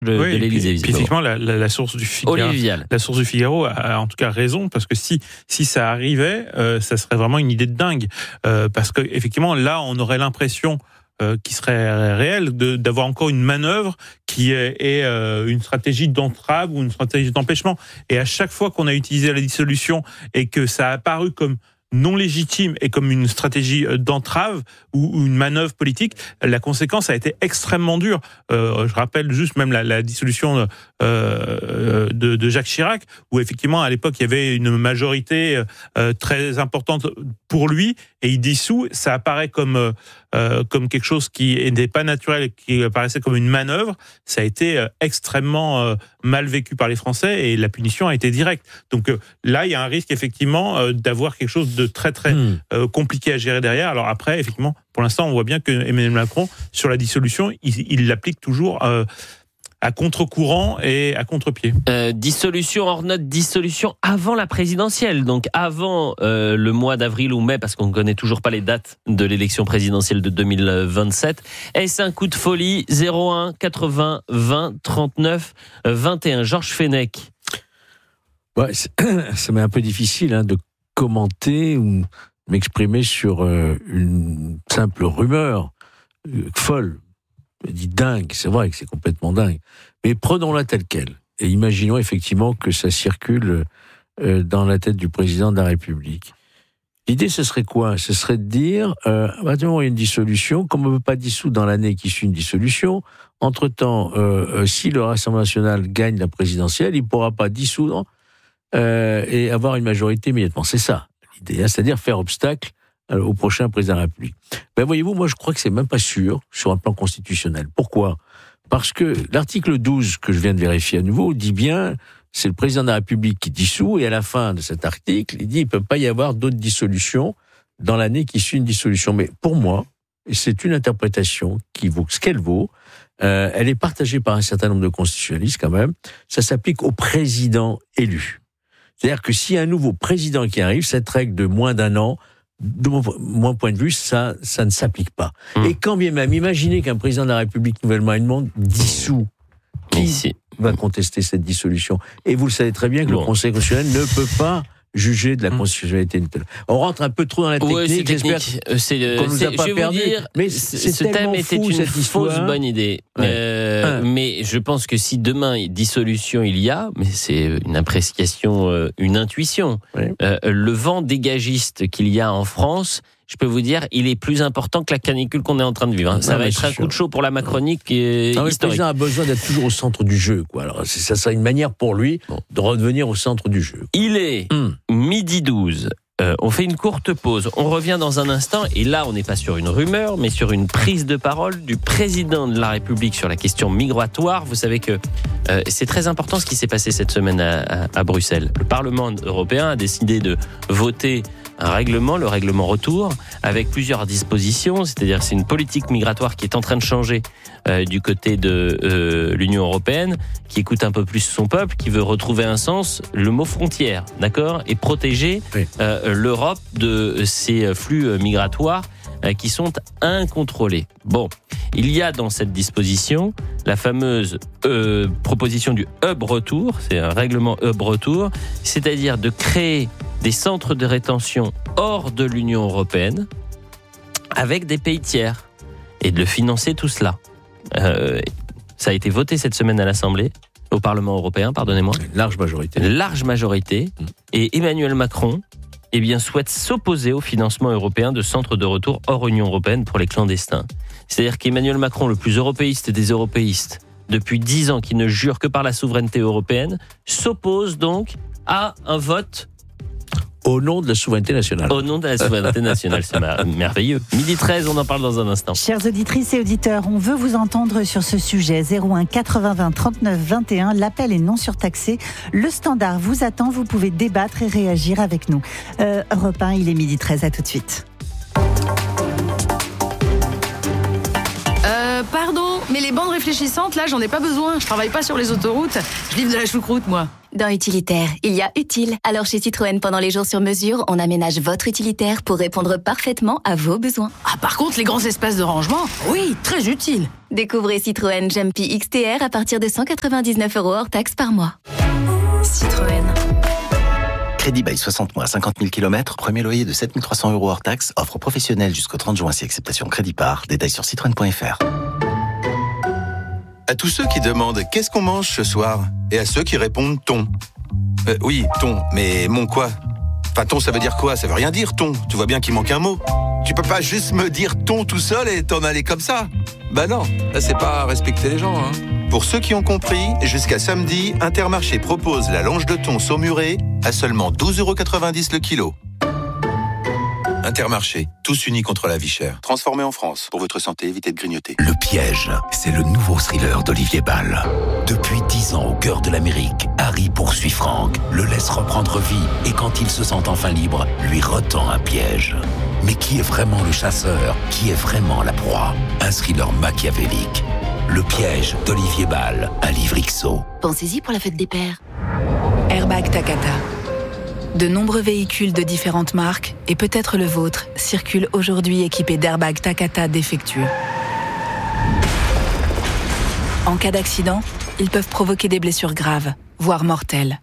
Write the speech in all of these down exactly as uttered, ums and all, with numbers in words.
de, oui, de l'Élysée. Puis, puis effectivement, la, la, la source du Figaro, la source du Figaro a, a en tout cas raison, parce que si si ça arrivait, euh, ça serait vraiment une idée de dingue, euh, parce que effectivement là, on aurait l'impression euh, qui serait réel de, d'avoir encore une manœuvre qui est, est euh, une stratégie d'entrave ou une stratégie d'empêchement. Et à chaque fois qu'on a utilisé la dissolution et que ça a apparu comme non légitime et comme une stratégie d'entrave ou une manœuvre politique, la conséquence a été extrêmement dure. Euh, je rappelle juste même la, la dissolution euh, de, de Jacques Chirac, où effectivement à l'époque il y avait une majorité euh, très importante pour lui, et il dissout. Ça apparaît comme euh, comme quelque chose qui n'était pas naturel, qui apparaissait comme une manœuvre. Ça a été extrêmement euh, mal vécu par les Français, et la punition a été directe. Donc euh, là, il y a un risque effectivement euh, d'avoir quelque chose de très très mmh. euh, compliqué à gérer derrière. Alors après, effectivement, pour l'instant, on voit bien que Emmanuel Macron, sur la dissolution, il, il l'applique toujours euh, à contre-courant et à contre-pied. Euh, dissolution, hors note, dissolution avant la présidentielle, donc avant euh, le mois d'avril ou mai, parce qu'on ne connaît toujours pas les dates de l'élection présidentielle de deux mille vingt-sept. Est-ce un coup de folie? Zéro un quatre-vingts vingt trente-neuf vingt et un. Georges Fenech. Ouais, ça m'est un peu difficile hein, de commenter ou m'exprimer sur euh, une simple rumeur euh, folle. Je dis dingue, c'est vrai que c'est complètement dingue. Mais prenons-la telle qu'elle. Et imaginons effectivement que ça circule euh, dans la tête du président de la République. L'idée, ce serait quoi? Ce serait de dire, euh, maintenant, il y a une dissolution, comme on ne peut pas dissoudre dans l'année qui suit une dissolution, entre-temps, euh, euh, si le Rassemblement national gagne la présidentielle, il ne pourra pas dissoudre euh, et avoir une majorité immédiatement. C'est ça, l'idée, hein, c'est-à-dire faire obstacle au prochain président de la République. Ben voyez-vous, moi je crois que c'est même pas sûr sur un plan constitutionnel. Pourquoi? Parce que l'article douze, que je viens de vérifier à nouveau, dit bien, c'est le président de la République qui dissout, et à la fin de cet article, il dit il peut pas y avoir d'autres dissolutions dans l'année qui suit une dissolution. Mais pour moi, et c'est une interprétation qui vaut ce qu'elle vaut, euh, elle est partagée par un certain nombre de constitutionnalistes quand même, ça s'applique au président élu. C'est-à-dire que s'il y a un nouveau président qui arrive, cette règle de moins d'un an, de mon, mon point de vue, ça, ça ne s'applique pas. Mmh. Et quand bien même, imaginez qu'un président de la République nouvellement élu dissout, qui Ici. va contester cette dissolution? Et vous le savez très bien que bon. le Conseil constitutionnel ne peut pas juger de la constitutionnalité. On rentre un peu trop dans la technique. Ouais, c'est technique. C'est, qu'on nous c'est, a pas je vais perdu. vous dire, mais c'est ce thème était fou, une fausse histoire. bonne idée. Ouais. Euh, ouais. Mais je pense que si demain dissolution il y a, mais c'est une appréciation, une intuition. Ouais. Euh, le vent dégagiste qu'il y a en France, je peux vous dire, il est plus important que la canicule qu'on est en train de vivre. Hein. Ça non, va être un sûr. coup de chaud pour la Macronie qui est non, historique. Le président a besoin d'être toujours au centre du jeu, quoi. Alors, c'est, ça serait une manière pour lui bon. de redevenir au centre du jeu. Il est hum. midi douze. Euh, on fait une courte pause. On revient dans un instant. Et là, on n'est pas sur une rumeur, mais sur une prise de parole du président de la République sur la question migratoire. Vous savez que euh, c'est très important ce qui s'est passé cette semaine à, à, à Bruxelles. Le Parlement européen a décidé de voter un règlement, le règlement retour, avec plusieurs dispositions, c'est-à-dire c'est une politique migratoire qui est en train de changer euh, du côté de euh, l'Union européenne, qui écoute un peu plus son peuple, qui veut retrouver un sens, le mot frontière, d'accord, et protéger oui. euh, l'Europe de ces flux migratoires euh, qui sont incontrôlés. Bon, il y a dans cette disposition la fameuse euh, proposition du hub retour, c'est un règlement hub retour, c'est-à-dire de créer des centres de rétention hors de l'Union européenne avec des pays tiers et de le financer tout cela. Euh, ça a été voté cette semaine à l'Assemblée, au Parlement européen, pardonnez-moi. Une large majorité. Une large majorité. Mmh. Et Emmanuel Macron eh bien, souhaite s'opposer au financement européen de centres de retour hors Union européenne pour les clandestins. C'est-à-dire qu'Emmanuel Macron, le plus européiste des européistes, depuis dix ans, qui ne jure que par la souveraineté européenne, s'oppose donc à un vote au nom de la souveraineté nationale. Au nom de la souveraineté nationale, c'est merveilleux. Midi treize, on en parle dans un instant. Chères auditrices et auditeurs, on veut vous entendre sur ce sujet. zéro un quatre-vingts vingt trente-neuf vingt et un, l'appel est non surtaxé. Le standard vous attend, vous pouvez débattre et réagir avec nous. Euh, Europe un, il est midi treize, à tout de suite. Euh, pardon, Mais les bandes réfléchissantes, là, j'en ai pas besoin. Je travaille pas sur les autoroutes. Je livre de la choucroute, moi. Dans utilitaire, il y a utile. Alors chez Citroën, pendant les jours sur mesure, on aménage votre utilitaire pour répondre parfaitement à vos besoins. Ah, par contre, les grands espaces de rangement, oui, très utile. Découvrez Citroën Jumpy X T R à partir de cent quatre-vingt-dix-neuf euros hors taxe par mois. Citroën. Crédit bail soixante mois, cinquante mille kilomètres, premier loyer de sept mille trois cents euros hors taxe, offre professionnelle jusqu'au trente juin si acceptation crédit par, détails sur citroën point f r. À tous ceux qui demandent qu'est-ce qu'on mange ce soir, et à ceux qui répondent thon. Euh, oui, thon, mais mon quoi? Enfin, thon, ça veut dire quoi? Ça veut rien dire, thon. Tu vois bien qu'il manque un mot. Tu peux pas juste me dire thon tout seul et t'en aller comme ça. Bah non, là c'est pas respecter les gens, hein. Pour ceux qui ont compris, jusqu'à samedi, Intermarché propose la longe de thon saumurée à seulement douze euros quatre-vingt-dix le kilo. Intermarché, tous unis contre la vie chère. Transformé en France. Pour votre santé, évitez de grignoter. Le Piège, c'est le nouveau thriller d'Olivier Ball. Depuis dix ans au cœur de l'Amérique, Harry poursuit Frank, le laisse reprendre vie et quand il se sent enfin libre, lui retend un piège. Mais qui est vraiment le chasseur? Qui est vraiment la proie? Un thriller machiavélique. Le Piège d'Olivier Ball, un livre X O. Pensez-y pour la fête des pères. Airbag Takata. De nombreux véhicules de différentes marques, et peut-être le vôtre, circulent aujourd'hui équipés d'airbags Takata défectueux. En cas d'accident, ils peuvent provoquer des blessures graves, voire mortelles.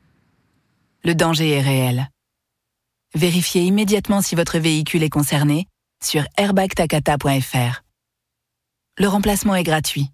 Le danger est réel. Vérifiez immédiatement si votre véhicule est concerné sur airbag takata point f r. Le remplacement est gratuit.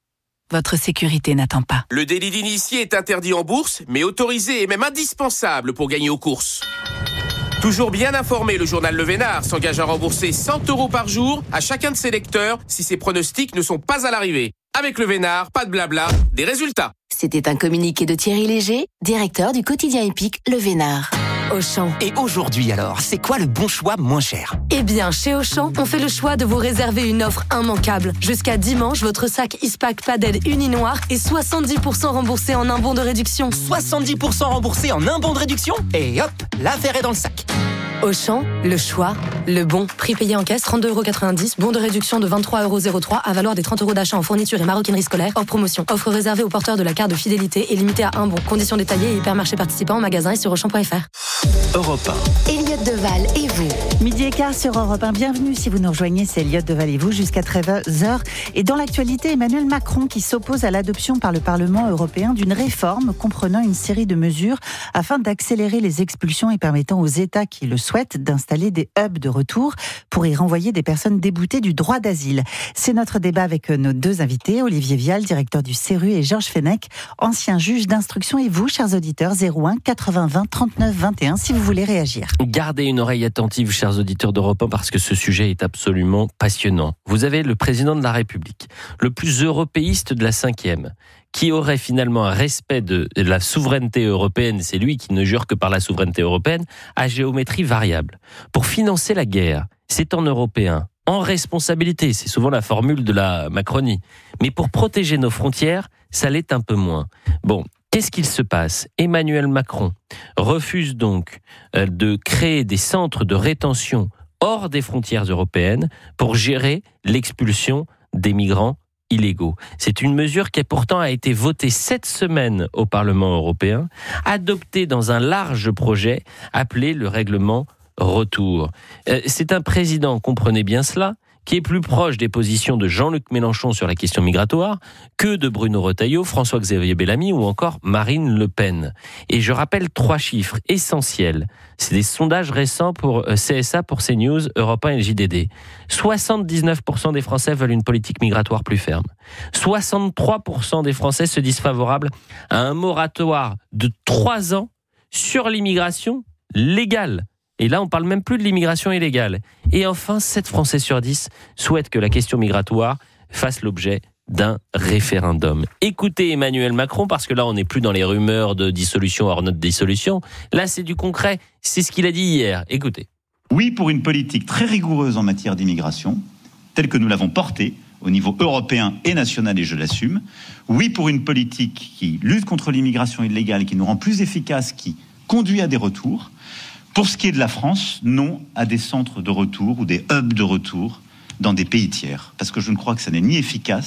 Votre sécurité n'attend pas. Le délit d'initié est interdit en bourse, mais autorisé et même indispensable pour gagner aux courses. Toujours bien informé, le journal Le Vénard s'engage à rembourser cent euros par jour à chacun de ses lecteurs si ses pronostics ne sont pas à l'arrivée. Avec Le Vénard, pas de blabla, des résultats. C'était un communiqué de Thierry Léger, directeur du quotidien épique Le Vénard. Auchan. Et aujourd'hui alors, c'est quoi le bon choix moins cher? Eh bien, chez Auchan, on fait le choix de vous réserver une offre immanquable. Jusqu'à dimanche, votre sac Ispac Padel uni noir est soixante-dix pour cent remboursé en un bon de réduction. soixante-dix pour cent remboursé en un bon de réduction? Et hop, l'affaire est dans le sac. Auchan, le choix, le bon. Prix payé en caisse, trente-deux euros quatre-vingt-dix. Bon de réduction de vingt-trois euros zéro trois à valoir des trente euros d'achat en fourniture et maroquinerie scolaire. Hors promotion. Offre réservée aux porteurs de la carte de fidélité et limitée à un bon. Conditions détaillées et hypermarchés participants en magasin et sur auchan point f r. Europe un. Elliot Deval et vous. Midi et quart sur Europe un. Bienvenue si vous nous rejoignez, c'est Elliot Deval et vous jusqu'à treize heures. Et dans l'actualité, Emmanuel Macron qui s'oppose à l'adoption par le Parlement européen d'une réforme comprenant une série de mesures afin d'accélérer les expulsions et permettant aux États qui le souhaitent d'installer des hubs de retour pour y renvoyer des personnes déboutées du droit d'asile. C'est notre débat avec nos deux invités, Olivier Vial, directeur du C E R U, et Georges Fenech, ancien juge d'instruction. Et vous, chers auditeurs, zéro un quatre-vingts vingt trente-neuf vingt et un, si vous voulez réagir. Gardez une oreille attentive, chers auditeurs d'Europe un, parce que ce sujet est absolument passionnant. Vous avez le président de la République, le plus européiste de la cinquième, qui aurait finalement un respect de la souveraineté européenne, c'est lui qui ne jure que par la souveraineté européenne, à géométrie variable. Pour financer la guerre, c'est en européen, en responsabilité, c'est souvent la formule de la Macronie. Mais pour protéger nos frontières, ça l'est un peu moins. Bon, qu'est-ce qu'il se passe? Emmanuel Macron refuse donc de créer des centres de rétention hors des frontières européennes pour gérer l'expulsion des migrants illégaux. C'est une mesure qui pourtant a été votée cette semaine au Parlement européen, adoptée dans un large projet appelé le règlement retour. C'est un président, comprenez bien cela, qui est plus proche des positions de Jean-Luc Mélenchon sur la question migratoire que de Bruno Retailleau, François-Xavier Bellamy ou encore Marine Le Pen. Et je rappelle trois chiffres essentiels. C'est des sondages récents pour C S A, pour CNews, Europe un et le J D D. soixante-dix-neuf pour cent des Français veulent une politique migratoire plus ferme. soixante-trois pour cent des Français se disent favorables à un moratoire de trois ans sur l'immigration légale. Et là, on ne parle même plus de l'immigration illégale. Et enfin, sept Français sur dix souhaitent que la question migratoire fasse l'objet d'un référendum. Écoutez Emmanuel Macron, parce que là, on n'est plus dans les rumeurs de dissolution hors notre dissolution. Là, c'est du concret. C'est ce qu'il a dit hier. Écoutez. Oui, pour une politique très rigoureuse en matière d'immigration, telle que nous l'avons portée au niveau européen et national, et je l'assume. Oui, pour une politique qui lutte contre l'immigration illégale, qui nous rend plus efficaces, qui conduit à des retours. Pour ce qui est de la France, non à des centres de retour ou des hubs de retour dans des pays tiers. Parce que je ne crois que ça n'est ni efficace,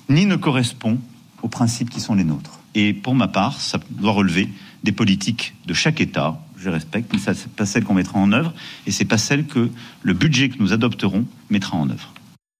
ni ne correspond aux principes qui sont les nôtres. Et pour ma part, ça doit relever des politiques de chaque État. Je respecte, mais ça, c'est pas celle qu'on mettra en œuvre, et c'est pas celle que le budget que nous adopterons mettra en œuvre.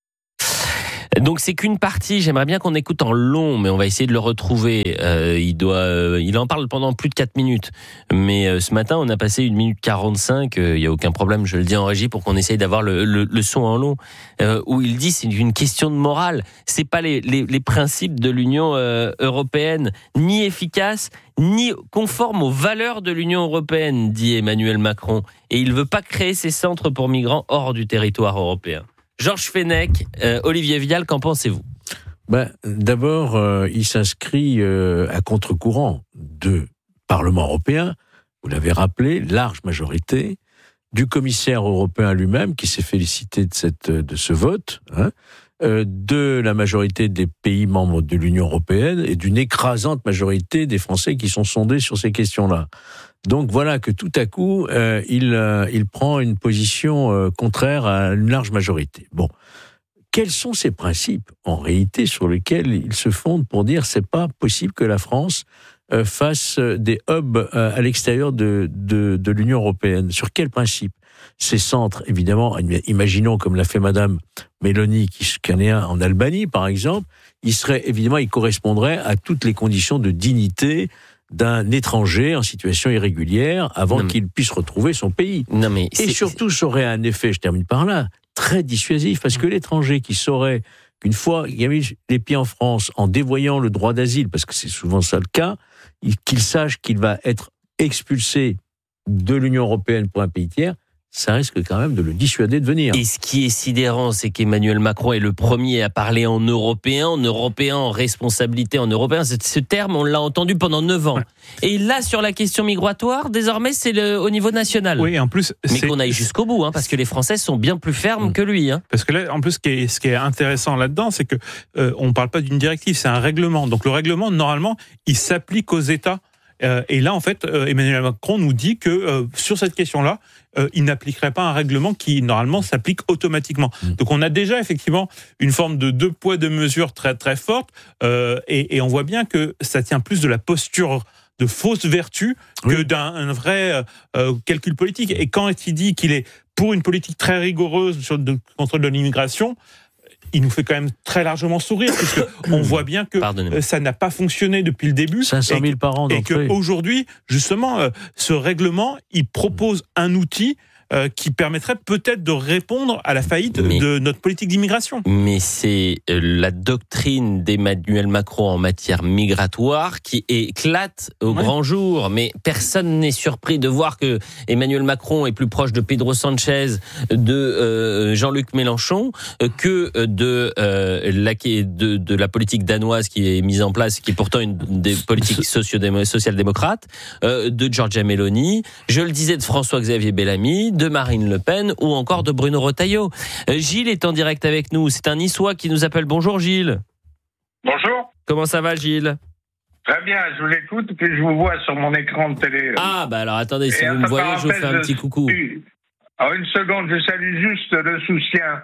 Donc c'est qu'une partie, j'aimerais bien qu'on écoute en long, mais on va essayer de le retrouver. Euh, il doit, euh, il en parle pendant plus de quatre minutes. Mais euh, ce matin, on a passé une minute quarante-cinq, il euh, n'y a aucun problème, je le dis en régie pour qu'on essaye d'avoir le, le, le son en long, euh, où il dit c'est une question de morale. C'est pas les, les, les principes de l'Union euh, européenne, ni efficaces, ni conformes aux valeurs de l'Union européenne, dit Emmanuel Macron. Et il veut pas créer ces centres pour migrants hors du territoire européen. Georges Fenech, euh, Olivier Vial, qu'en pensez-vous ? Ben, d'abord, euh, il s'inscrit euh, à contre-courant de Parlement européen, vous l'avez rappelé, large majorité, du commissaire européen lui-même qui s'est félicité de, cette, de ce vote, hein, euh, de la majorité des pays membres de l'Union européenne et d'une écrasante majorité des Français qui sont sondés sur ces questions-là. Donc voilà que tout à coup, euh, il, euh, il prend une position euh, contraire à une large majorité. Bon, quels sont ces principes, en réalité, sur lesquels il se fonde pour dire c'est pas possible que la France euh, fasse des hubs euh, à l'extérieur de, de, de l'Union européenne ? Sur quels principes ? Ces centres, évidemment, imaginons comme l'a fait Madame Meloni, qui, qui en est un en Albanie, par exemple, il serait évidemment, il correspondrait à toutes les conditions de dignité d'un étranger en situation irrégulière avant mais... qu'il puisse retrouver son pays. Non mais et surtout, ça aurait un effet, je termine par là, très dissuasif, parce que l'étranger qui saurait qu'une fois qu'il a mis les pieds en France en dévoyant le droit d'asile, parce que c'est souvent ça le cas, qu'il sache qu'il va être expulsé de l'Union européenne pour un pays tiers, ça risque quand même de le dissuader de venir. Et ce qui est sidérant, c'est qu'Emmanuel Macron est le premier à parler en européen, en européen, en responsabilité en européen. Ce terme, on l'a entendu pendant neuf ans. Et là, sur la question migratoire, désormais, c'est le, au niveau national. Oui, en plus... Mais qu'on aille jusqu'au bout, hein, parce que les Français sont bien plus fermes que lui. Hein. Parce que là, en plus, ce qui est, ce qui est intéressant là-dedans, c'est que euh, on ne parle pas d'une directive, c'est un règlement. Donc le règlement, normalement, il s'applique aux États. Euh, et là, en fait, euh, Emmanuel Macron nous dit que euh, sur cette question-là, euh, il n'appliquerait pas un règlement qui, normalement, s'applique automatiquement. Mmh. Donc, on a déjà, effectivement, une forme de deux poids, deux mesures très, très forte. Euh, et, et on voit bien que ça tient plus de la posture de fausse vertu que oui. d'un un vrai euh, calcul politique. Et quand il dit qu'il est pour une politique très rigoureuse sur le contrôle de l'immigration, il nous fait quand même très largement sourire, puisque on voit bien que ça n'a pas fonctionné depuis le début. cinq cent mille par an d'entrée. Et qu'aujourd'hui, justement, euh, ce règlement, il propose un outil euh, qui permettrait peut-être de répondre à la faillite mais, de notre politique d'immigration. Mais c'est euh, la doctrine d'Emmanuel Macron en matière migratoire qui éclate au ouais. grand jour. Mais personne n'est surpris de voir que Emmanuel Macron est plus proche de Pedro Sanchez, de euh, Jean-Luc Mélenchon, euh, que de, euh, la, de, de la politique danoise qui est mise en place, qui est pourtant une des politiques social-démocrates, euh, de Giorgia Meloni, je le disais, de François-Xavier Bellamy, de Marine Le Pen ou encore de Bruno Retailleau. Euh, Gilles est en direct avec nous. C'est un Niçois qui nous appelle. Bonjour Gilles. Bonjour. Comment ça va Gilles ? Très bien, je vous écoute et je vous vois sur mon écran de télé. Là. Ah bah alors attendez, si et vous me voyez, je vous fais un petit coucou. Alors une seconde, je salue juste le soutien.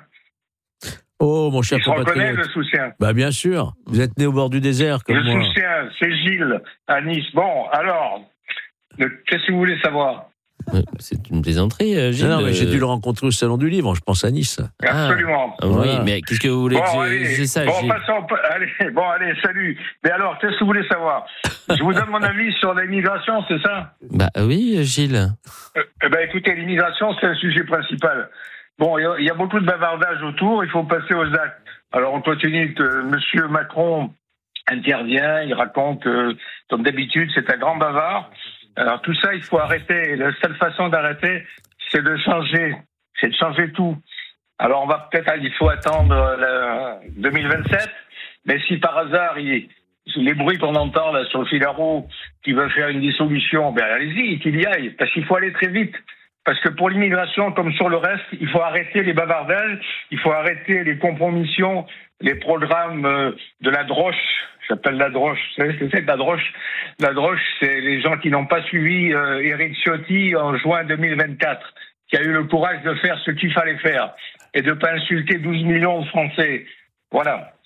Oh mon cher compatriote. Tu reconnais le soutien ? Bah bien sûr, vous êtes né au bord du désert comme le moi. Le soutien, c'est Gilles à Nice. Bon, alors, le, qu'est-ce que vous voulez savoir ? C'est une plaisanterie, Gilles. Non, non mais j'ai dû le rencontrer au Salon du Livre, je pense à Nice. Absolument. Ah, voilà. Oui, mais qu'est-ce que vous voulez bon, que allez, je... C'est ça, bon, Gilles. Passons, allez, bon, allez, salut. Mais alors, qu'est-ce que vous voulez savoir ? Je vous donne mon avis sur l'immigration, c'est ça ? Bah oui, Gilles. Euh, eh ben, écoutez, l'immigration, c'est le sujet principal. Bon, il y, y a beaucoup de bavardage autour, il faut passer aux actes. Alors, on continue que Monsieur Macron intervient, il raconte, euh, comme d'habitude, c'est un grand bavard. Alors tout ça, il faut arrêter. La seule façon d'arrêter, c'est de changer. C'est de changer tout. Alors on va peut-être, il faut attendre le deux mille vingt-sept. Mais si par hasard, il, les bruits qu'on entend là sur le Figaro, qui veulent faire une dissolution, ben allez-y, qu'il y aille. Parce qu'il faut aller très vite. Parce que pour l'immigration, comme sur le reste, il faut arrêter les bavardages, il faut arrêter les compromissions, les programmes de la droche. J'appelle la droche. Vous savez ce que c'est que la droche ? La droche, c'est les gens qui n'ont pas suivi euh, Éric Ciotti en juin deux mille vingt-quatre, qui a eu le courage de faire ce qu'il fallait faire et de ne pas insulter douze millions de Français. Voilà.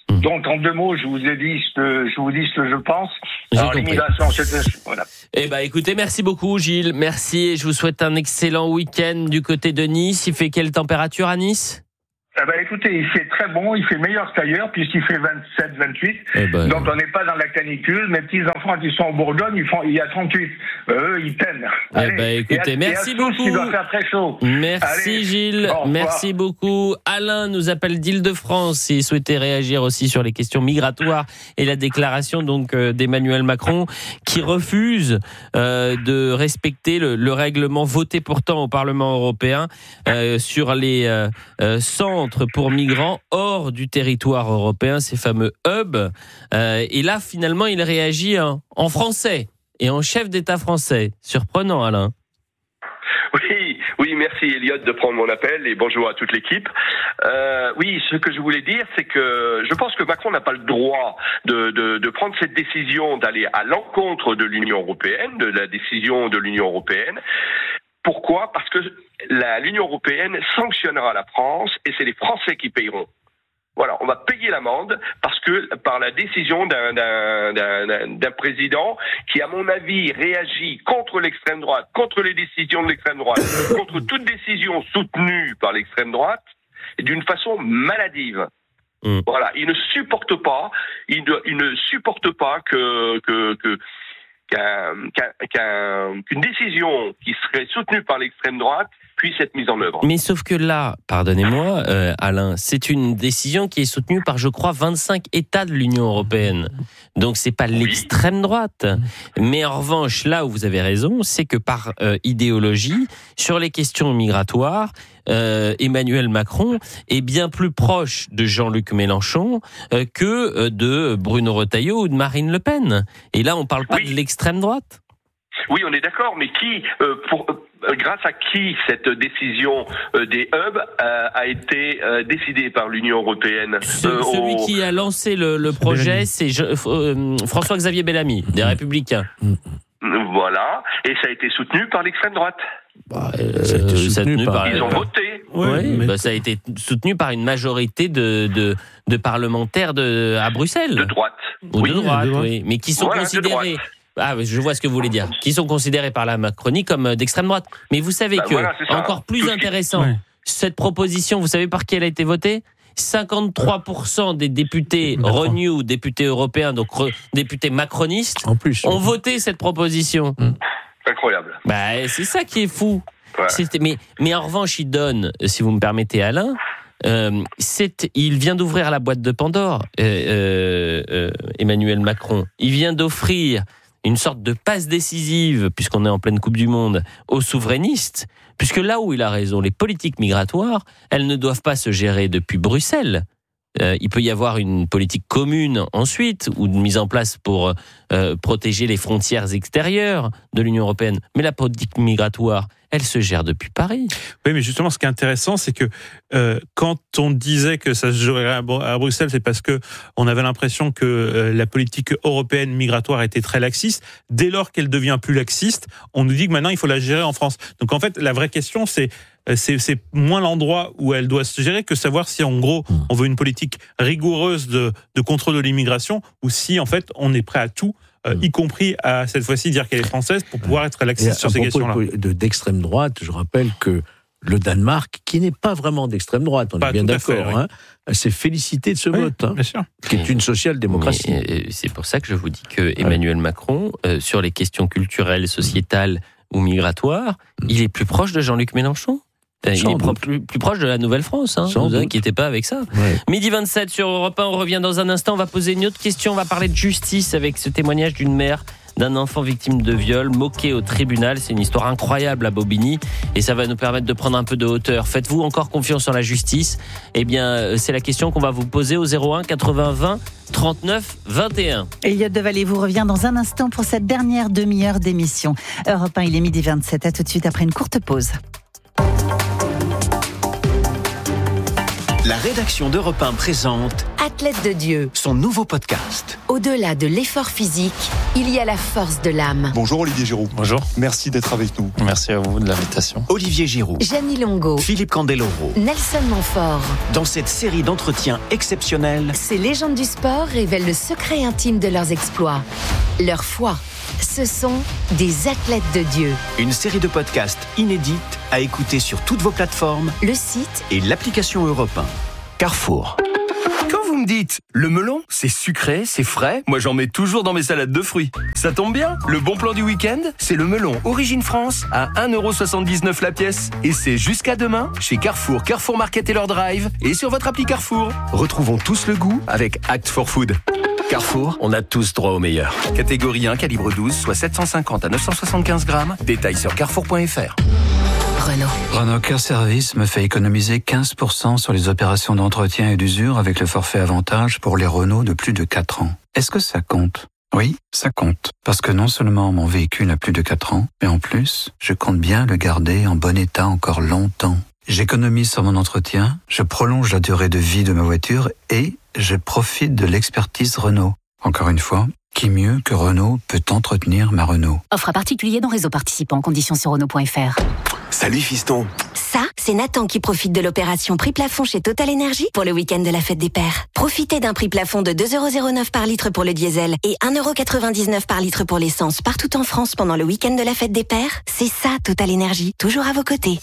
Mmh. Donc, en deux mots, je vous ai dit ce que je vous dis ce que je pense. J'ai Alors, compris. l'immigration, c'est voilà. Eh ben, écoutez, merci beaucoup, Gilles. Merci et je vous souhaite un excellent week-end du côté de Nice. Il fait quelle température à Nice? Eh ben, écoutez, il fait très bon, il fait meilleur qu'ailleurs, puisqu'il fait vingt-sept, vingt-huit. Eh ben, Donc, on n'est pas dans la canicule. Mes petits-enfants qui sont en Bourgogne, ils font, il y a trente-huit. Eux, ils peinent. Eh Allez, ben, écoutez, et à, merci et à tous, beaucoup. il doit faire très chaud. Merci, Allez, Gilles. Merci beaucoup. Alain nous appelle d'Île-de-France et souhaitait réagir aussi sur les questions migratoires et la déclaration donc euh, d'Emmanuel Macron qui refuse euh, de respecter le, le règlement voté pourtant au Parlement européen euh, sur les euh, euh, centres pour migrants hors du territoire européen, ces fameux hubs. Euh, et là, finalement, il réagit en, en français et en chef d'État français. Surprenant, Alain. Oui, oui, merci Elliot de prendre mon appel et bonjour à toute l'équipe. Euh, oui, ce que je voulais dire, c'est que je pense que Macron n'a pas le droit de, de, de prendre cette décision d'aller à l'encontre de l'Union européenne, de la décision de l'Union européenne. Pourquoi ? Parce que la, l'Union européenne sanctionnera la France et c'est les Français qui payeront. Voilà, on va payer l'amende parce que par la décision d'un, d'un, d'un, d'un président qui, à mon avis, réagit contre l'extrême droite, contre les décisions de l'extrême droite, contre toute décision soutenue par l'extrême droite, et d'une façon maladive. Mmh. Voilà, il ne supporte pas, il ne, il ne supporte pas que que que Qu'un, qu'un, qu'une décision qui serait soutenue par l'extrême droite puisse être mise en œuvre. Mais sauf que là, pardonnez-moi, euh, Alain, c'est une décision qui est soutenue par, je crois, vingt-cinq États de l'Union européenne. Donc c'est pas oui. l'extrême droite. Mais en revanche, là où vous avez raison, c'est que par euh, idéologie, sur les questions migratoires, euh, Emmanuel Macron est bien plus proche de Jean-Luc Mélenchon euh, que euh, de Bruno Retailleau ou de Marine Le Pen. Et là, on parle pas oui. de l'extrême droite. Oui, on est d'accord, mais qui, euh, pour, euh, grâce à qui cette décision euh, des hubs euh, a été euh, décidée par l'Union européenne Ce, euh, Celui au... qui a lancé le, le projet, c'est je, euh, François-Xavier Bellamy, des Républicains. Voilà, et ça a été soutenu par l'extrême droite. Bah, euh, ça a été soutenu par... Ils ont voté. Oui, oui mais... bah, ça a été soutenu par une majorité de, de, de parlementaires de, à Bruxelles. De droite. Ou oui, de droite, oui, mais qui sont voilà, considérés... Ah, je vois ce que vous voulez dire. Qui sont considérés par la Macronie comme d'extrême droite. Mais vous savez bah que, voilà, encore plus Tout intéressant, ouais. cette proposition, vous savez par qui elle a été votée ? cinquante-trois pour cent des députés Renew, députés européens, donc re, députés macronistes, en plus, ont voté cette proposition. Mmh. Incroyable. Bah, c'est ça qui est fou. Ouais. C'est, mais, mais en revanche, il donne, si vous me permettez, Alain, euh, c'est, il vient d'ouvrir la boîte de Pandore, euh, euh, Emmanuel Macron. Il vient d'offrir une sorte de passe décisive, puisqu'on est en pleine Coupe du Monde, aux souverainistes, puisque là où il a raison, les politiques migratoires, elles ne doivent pas se gérer depuis Bruxelles. Euh, il peut y avoir une politique commune ensuite, ou de mise en place pour euh, protéger les frontières extérieures de l'Union européenne. Mais la politique migratoire, elle se gère depuis Paris. Oui, mais justement, ce qui est intéressant, c'est que euh, quand on disait que ça se gérait à, à Bruxelles, c'est parce que on avait l'impression que euh, la politique européenne migratoire était très laxiste. Dès lors qu'elle devient plus laxiste, on nous dit que maintenant, il faut la gérer en France. Donc, en fait, la vraie question, c'est C'est, c'est moins l'endroit où elle doit se gérer que savoir si, en gros, on veut une politique rigoureuse de, de contrôle de l'immigration ou si, en fait, on est prêt à tout, euh, y compris à, cette fois-ci, dire qu'elle est française pour pouvoir être laxiste sur ces questions-là. De, d'extrême droite, je rappelle que le Danemark, qui n'est pas vraiment d'extrême droite, on pas est bien d'accord, fait, oui. hein, s'est félicité de ce oui, vote, hein, bien sûr. qui est une social-démocratie. Mais, c'est pour ça que je vous dis que Emmanuel ouais. Macron, euh, sur les questions culturelles, sociétales ou migratoires, mmh. il est plus proche de Jean-Luc Mélenchon. Il Sans est pro- plus, plus proche de la Nouvelle-France, hein. Ne vous inquiétez pas avec ça. Ouais. Midi vingt-sept sur Europe un, on revient dans un instant, on va poser une autre question, on va parler de justice avec ce témoignage d'une mère d'un enfant victime de viol, moqué au tribunal. C'est une histoire incroyable à Bobigny et ça va nous permettre de prendre un peu de hauteur. Faites-vous encore confiance en la justice ? Eh bien, c'est la question qu'on va vous poser au zéro un quatre-vingts vingt trente-neuf vingt et un. Elliot Devalet vous revient dans un instant pour cette dernière demi-heure d'émission. Europe un, il est midi vingt-sept, à tout de suite après une courte pause. La rédaction d'Europe un présente Athlète de Dieu, son nouveau podcast. Au-delà de l'effort physique, il y a la force de l'âme. Bonjour Olivier Giroud. Bonjour. Merci d'être avec nous. Merci à vous de l'invitation. Olivier Giroud, Janie Longo, Philippe Candeloro, Nelson Montfort. Dans cette série d'entretiens exceptionnels, ces légendes du sport révèlent le secret intime de leurs exploits, leur foi. Ce sont des athlètes de Dieu. Une série de podcasts inédites à écouter sur toutes vos plateformes, le site et l'application Europe un. Carrefour. Quand vous me dites, le melon, c'est sucré, c'est frais, moi j'en mets toujours dans mes salades de fruits. Ça tombe bien, le bon plan du week-end, c'est le melon Origine France à un euro soixante-dix-neuf la pièce. Et c'est jusqu'à demain chez Carrefour, Carrefour Market et leur drive et sur votre appli Carrefour. Retrouvons tous le goût avec Act for Food. Carrefour, on a tous droit au meilleur. Catégorie un, calibre douze, soit sept cent cinquante à neuf cent soixante-quinze grammes. Détails sur carrefour point f r. Renault. Renault Care Service me fait économiser quinze pour cent sur les opérations d'entretien et d'usure avec le forfait avantage pour les Renault de plus de quatre ans. Est-ce que ça compte ? Oui, ça compte. Parce que non seulement mon véhicule a plus de quatre ans, mais en plus, je compte bien le garder en bon état encore longtemps. J'économise sur mon entretien, je prolonge la durée de vie de ma voiture et je profite de l'expertise Renault. Encore une fois, qui mieux que Renault peut entretenir ma Renault ? Offre à particulier dans réseau participant, conditions sur Renault point f r. Salut fiston. Ça, c'est Nathan qui profite de l'opération prix plafond chez Total Energy pour le week-end de la fête des pères. Profitez d'un prix plafond de deux euros zéro neuf par litre pour le diesel et un euro quatre-vingt-dix-neuf par litre pour l'essence partout en France pendant le week-end de la fête des pères. C'est ça, Total Energy, toujours à vos côtés.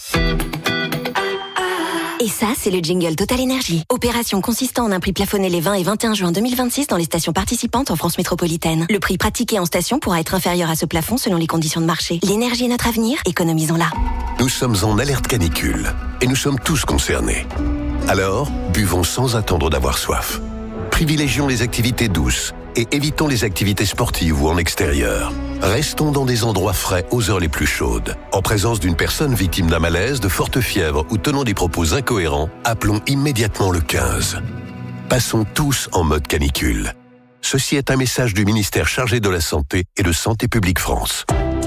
Et ça, c'est le jingle Total Energy. Opération consistant en un prix plafonné les vingt et vingt et un juin deux mille vingt-six dans les stations participantes en France métropolitaine. Le prix pratiqué en station pourra être inférieur à ce plafond selon les conditions de marché. L'énergie est notre avenir, économisons-la. Nous sommes en alerte canicule et nous sommes tous concernés. Alors, buvons sans attendre d'avoir soif. Privilégions les activités douces et évitons les activités sportives ou en extérieur. Restons dans des endroits frais aux heures les plus chaudes. En présence d'une personne victime d'un malaise, de forte fièvre ou tenant des propos incohérents, appelons immédiatement le quinze. Passons tous en mode canicule. Ceci est un message du ministère chargé de la Santé et de Santé publique France.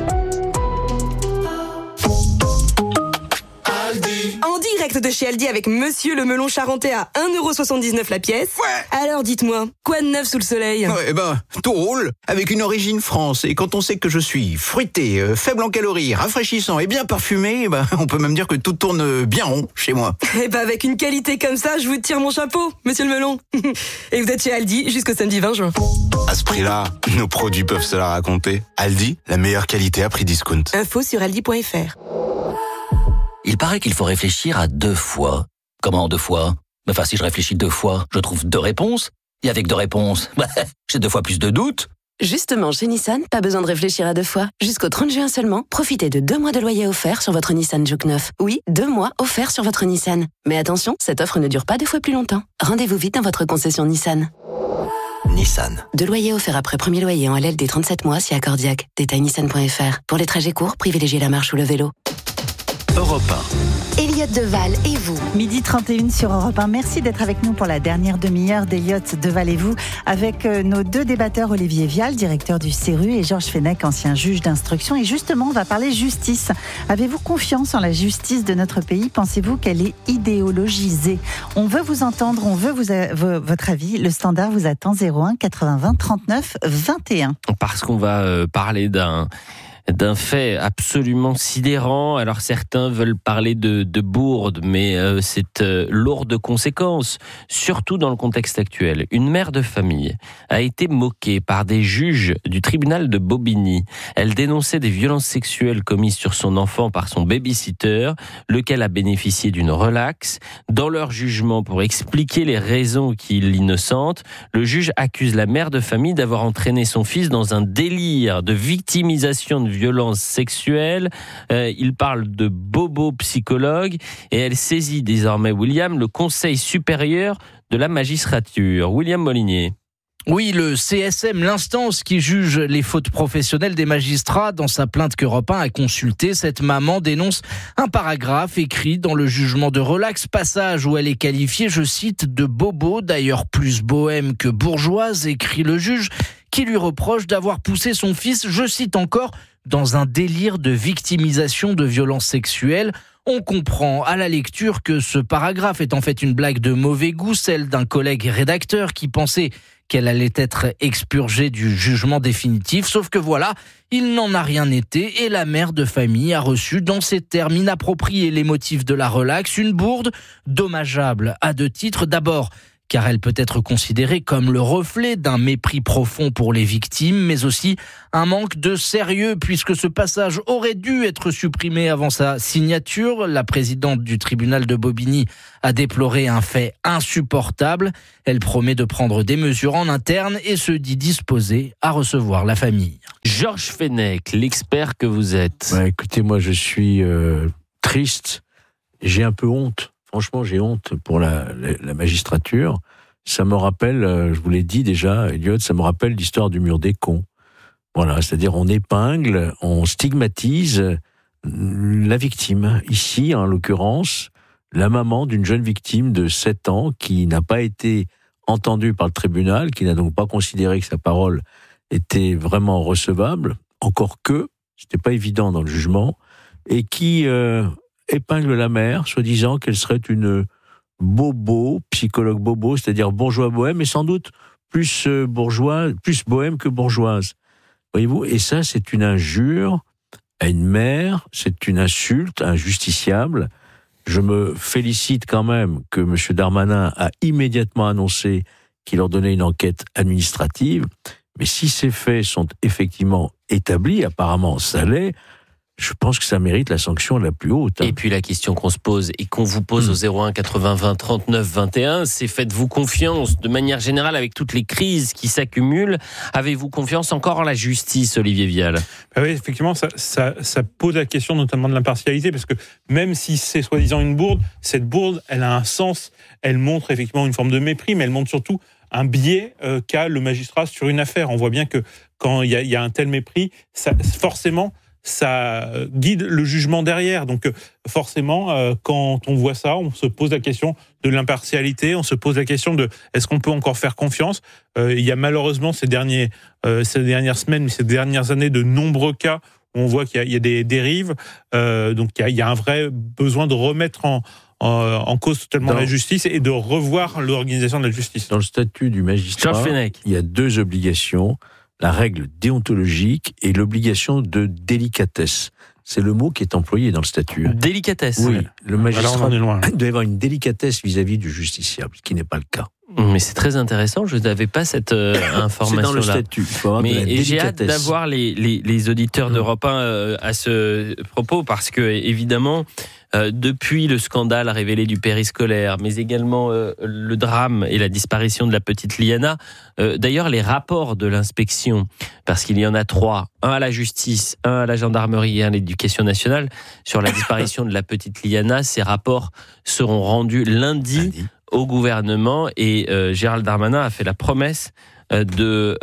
En direct de chez Aldi avec Monsieur le melon charentais à un euro soixante-dix-neuf la pièce. Ouais. Alors dites-moi, quoi de neuf sous le soleil ? Ouais, ben, tout roule avec une origine France. Et quand on sait que je suis fruité, euh, faible en calories, rafraîchissant et bien parfumé, ben, on peut même dire que tout tourne bien rond chez moi. Eh ben, avec une qualité comme ça, je vous tire mon chapeau, Monsieur le melon. Et vous êtes chez Aldi jusqu'au samedi vingt juin. À ce prix-là, nos produits peuvent se la raconter. Aldi, la meilleure qualité à prix discount. Info sur aldi point f r. Il paraît qu'il faut réfléchir à deux fois. Comment deux fois ? Enfin, si je réfléchis deux fois, je trouve deux réponses. Et avec deux réponses, bah, j'ai deux fois plus de doutes. Justement, chez Nissan, pas besoin de réfléchir à deux fois. Jusqu'au trente juin seulement, profitez de deux mois de loyer offert sur votre Nissan Juke neuf. Oui, deux mois offerts sur votre Nissan. Mais attention, cette offre ne dure pas deux fois plus longtemps. Rendez-vous vite dans votre concession Nissan. Nissan. Deux loyers offerts après premier loyer en L L D trente-sept mois si accordiaque. Détail nissan point f r. Pour les trajets courts, privilégiez la marche ou le vélo. Europe un. Elliott Deval et vous. Midi trente et une sur Europe un. Merci d'être avec nous pour la dernière demi-heure d'Elliott Deval et vous, avec nos deux débatteurs, Olivier Vial, directeur du C E R U, et Georges Fenech, ancien juge d'instruction. Et justement, on va parler justice. Avez-vous confiance en la justice de notre pays ? Pensez-vous qu'elle est idéologisée ? On veut vous entendre, on veut vous a, votre avis. Le standard vous attend zéro un quatre-vingts trente-neuf vingt et un. Parce qu'on va euh, parler d'un... d'un fait absolument sidérant. Alors certains veulent parler de, de bourde, mais euh, c'est euh, lourd de conséquences, surtout dans le contexte actuel. Une mère de famille a été moquée par des juges du tribunal de Bobigny. Elle dénonçait des violences sexuelles commises sur son enfant par son baby-sitter, lequel a bénéficié d'une relaxe. Dans leur jugement, pour expliquer les raisons qui l'innocentent, le juge accuse la mère de famille d'avoir entraîné son fils dans un délire de victimisation de violences sexuelles. Euh, il parle de bobo psychologue et elle saisit désormais, William, le Conseil supérieur de la magistrature. William Molinier. Oui, le C S M, l'instance qui juge les fautes professionnelles des magistrats, dans sa plainte qu'Europe un a consultée, cette maman dénonce un paragraphe écrit dans le jugement de relax, passage où elle est qualifiée, je cite, de bobo, d'ailleurs plus bohème que bourgeoise, écrit le juge, qui lui reproche d'avoir poussé son fils, je cite encore, dans un délire de victimisation de violences sexuelles. On comprend à la lecture que ce paragraphe est en fait une blague de mauvais goût, celle d'un collègue rédacteur qui pensait qu'elle allait être expurgée du jugement définitif. Sauf que voilà, il n'en a rien été et la mère de famille a reçu dans ces termes inappropriés les motifs de la relaxe, une bourde dommageable à deux titres. D'abord, car elle peut être considérée comme le reflet d'un mépris profond pour les victimes, mais aussi un manque de sérieux puisque ce passage aurait dû être supprimé avant sa signature. La présidente du tribunal de Bobigny a déploré un fait insupportable. Elle promet de prendre des mesures en interne et se dit disposée à recevoir la famille. Georges Fenech, l'expert que vous êtes. Ouais, écoutez, moi je suis euh, triste, j'ai un peu honte. Franchement, j'ai honte pour la, la, la magistrature. Ça me rappelle, euh, je vous l'ai dit déjà, Elliot, ça me rappelle l'histoire du mur des cons. Voilà, c'est-à-dire on épingle, on stigmatise la victime. Ici, en l'occurrence, la maman d'une jeune victime de sept ans qui n'a pas été entendue par le tribunal, qui n'a donc pas considéré que sa parole était vraiment recevable, encore que, c'était pas évident dans le jugement, et qui... Euh, épingle la mère, soi-disant qu'elle serait une bobo, psychologue bobo, c'est-à-dire bourgeois bohème, et sans doute plus bourgeois, plus bohème que bourgeoise. Voyez-vous, et ça, c'est une injure à une mère, c'est une insulte injusticiable. Je me félicite quand même que M. Darmanin a immédiatement annoncé qu'il ordonnait une enquête administrative, mais si ces faits sont effectivement établis, apparemment ça l'est, je pense que ça mérite la sanction la plus haute. Hein. Et puis la question qu'on se pose et qu'on vous pose mmh. au zéro un quatre-vingts vingt trente-neuf vingt et un, c'est faites-vous confiance de manière générale avec toutes les crises qui s'accumulent? Avez-vous confiance encore en la justice, Olivier Vial? Bah oui, effectivement, ça, ça, ça pose la question notamment de l'impartialité, parce que même si c'est soi-disant une bourde, cette bourde, elle a un sens, elle montre effectivement une forme de mépris, mais elle montre surtout un biais euh, qu'a le magistrat sur une affaire. On voit bien que quand il y a, y a un tel mépris, ça, forcément... ça guide le jugement derrière. Donc forcément, euh, quand on voit ça, on se pose la question de l'impartialité, on se pose la question de est-ce qu'on peut encore faire confiance. Euh, il y a malheureusement ces, derniers, euh, ces dernières semaines, ces dernières années, de nombreux cas où on voit qu'il y a, il y a des dérives. Euh, donc il y, a, il y a un vrai besoin de remettre en, en, en cause totalement dans, la justice et de revoir l'organisation de la justice. Dans le statut du magistrat, il y a deux obligations. La règle déontologique et l'obligation de délicatesse. C'est le mot qui est employé dans le statut. Délicatesse. Oui, le magistrat loin. doit avoir une délicatesse vis-à-vis du justiciable, ce qui n'est pas le cas. Mais c'est très intéressant, je n'avais pas cette euh, information-là. C'est dans le statut, il faut avoir Mais, de la et délicatesse. j'ai hâte d'avoir les, les, les auditeurs mmh. d'Europe un euh, à ce propos, parce que, évidemment, euh, depuis le scandale révélé du périscolaire, mais également euh, le drame et la disparition de la petite Liana, euh, d'ailleurs, les rapports de l'inspection, parce qu'il y en a trois, un à la justice, un à la gendarmerie et un à l'éducation nationale, sur la disparition de la petite Liana, ces rapports seront rendus lundi, lundi. au gouvernement, et euh, Gérald Darmanin a fait la promesse euh, de,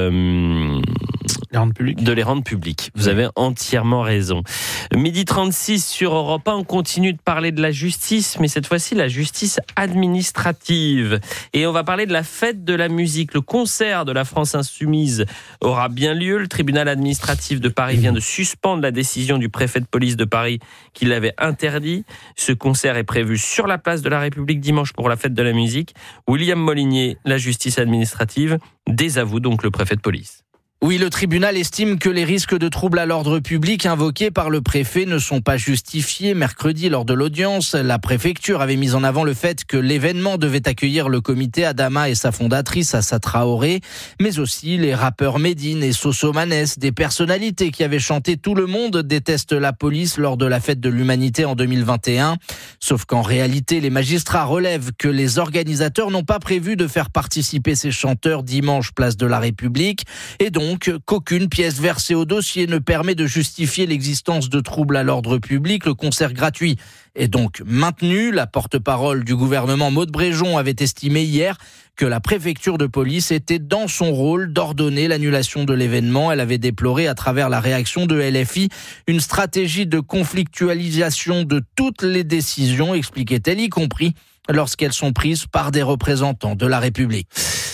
euh, les rendre publics. de les rendre publics. Vous oui. avez entièrement raison. Midi trente-six sur Europe un, on continue de parler de la justice, mais cette fois-ci la justice administrative. Et on va parler de la fête de la musique. Le concert de la France Insoumise aura bien lieu. Le tribunal administratif de Paris vient de suspendre la décision du préfet de police de Paris qui l'avait interdit. Ce concert est prévu sur la place de la République dimanche pour la fête de la musique. William Molinier, la justice administrative, désavoue donc le préfet de police. Oui, le tribunal estime que les risques de troubles à l'ordre public invoqués par le préfet ne sont pas justifiés. Mercredi, lors de l'audience, la préfecture avait mis en avant le fait que l'événement devait accueillir le comité Adama et sa fondatrice Assa Traoré, mais aussi les rappeurs Médine et Soso Manès, des personnalités qui avaient chanté « Tout le monde déteste la police » lors de la fête de l'humanité en deux mille vingt et un. Sauf qu'en réalité, les magistrats relèvent que les organisateurs n'ont pas prévu de faire participer ces chanteurs dimanche place de la République, et donc Donc, qu'aucune pièce versée au dossier ne permet de justifier l'existence de troubles à l'ordre public. Le concert gratuit est donc maintenu. La porte-parole du gouvernement, Maud Bréjon, avait estimé hier que la préfecture de police était dans son rôle d'ordonner l'annulation de l'événement. Elle avait déploré, à travers la réaction de L F I, une stratégie de conflictualisation de toutes les décisions, expliquait-elle, y compris lorsqu'elles sont prises par des représentants de la République.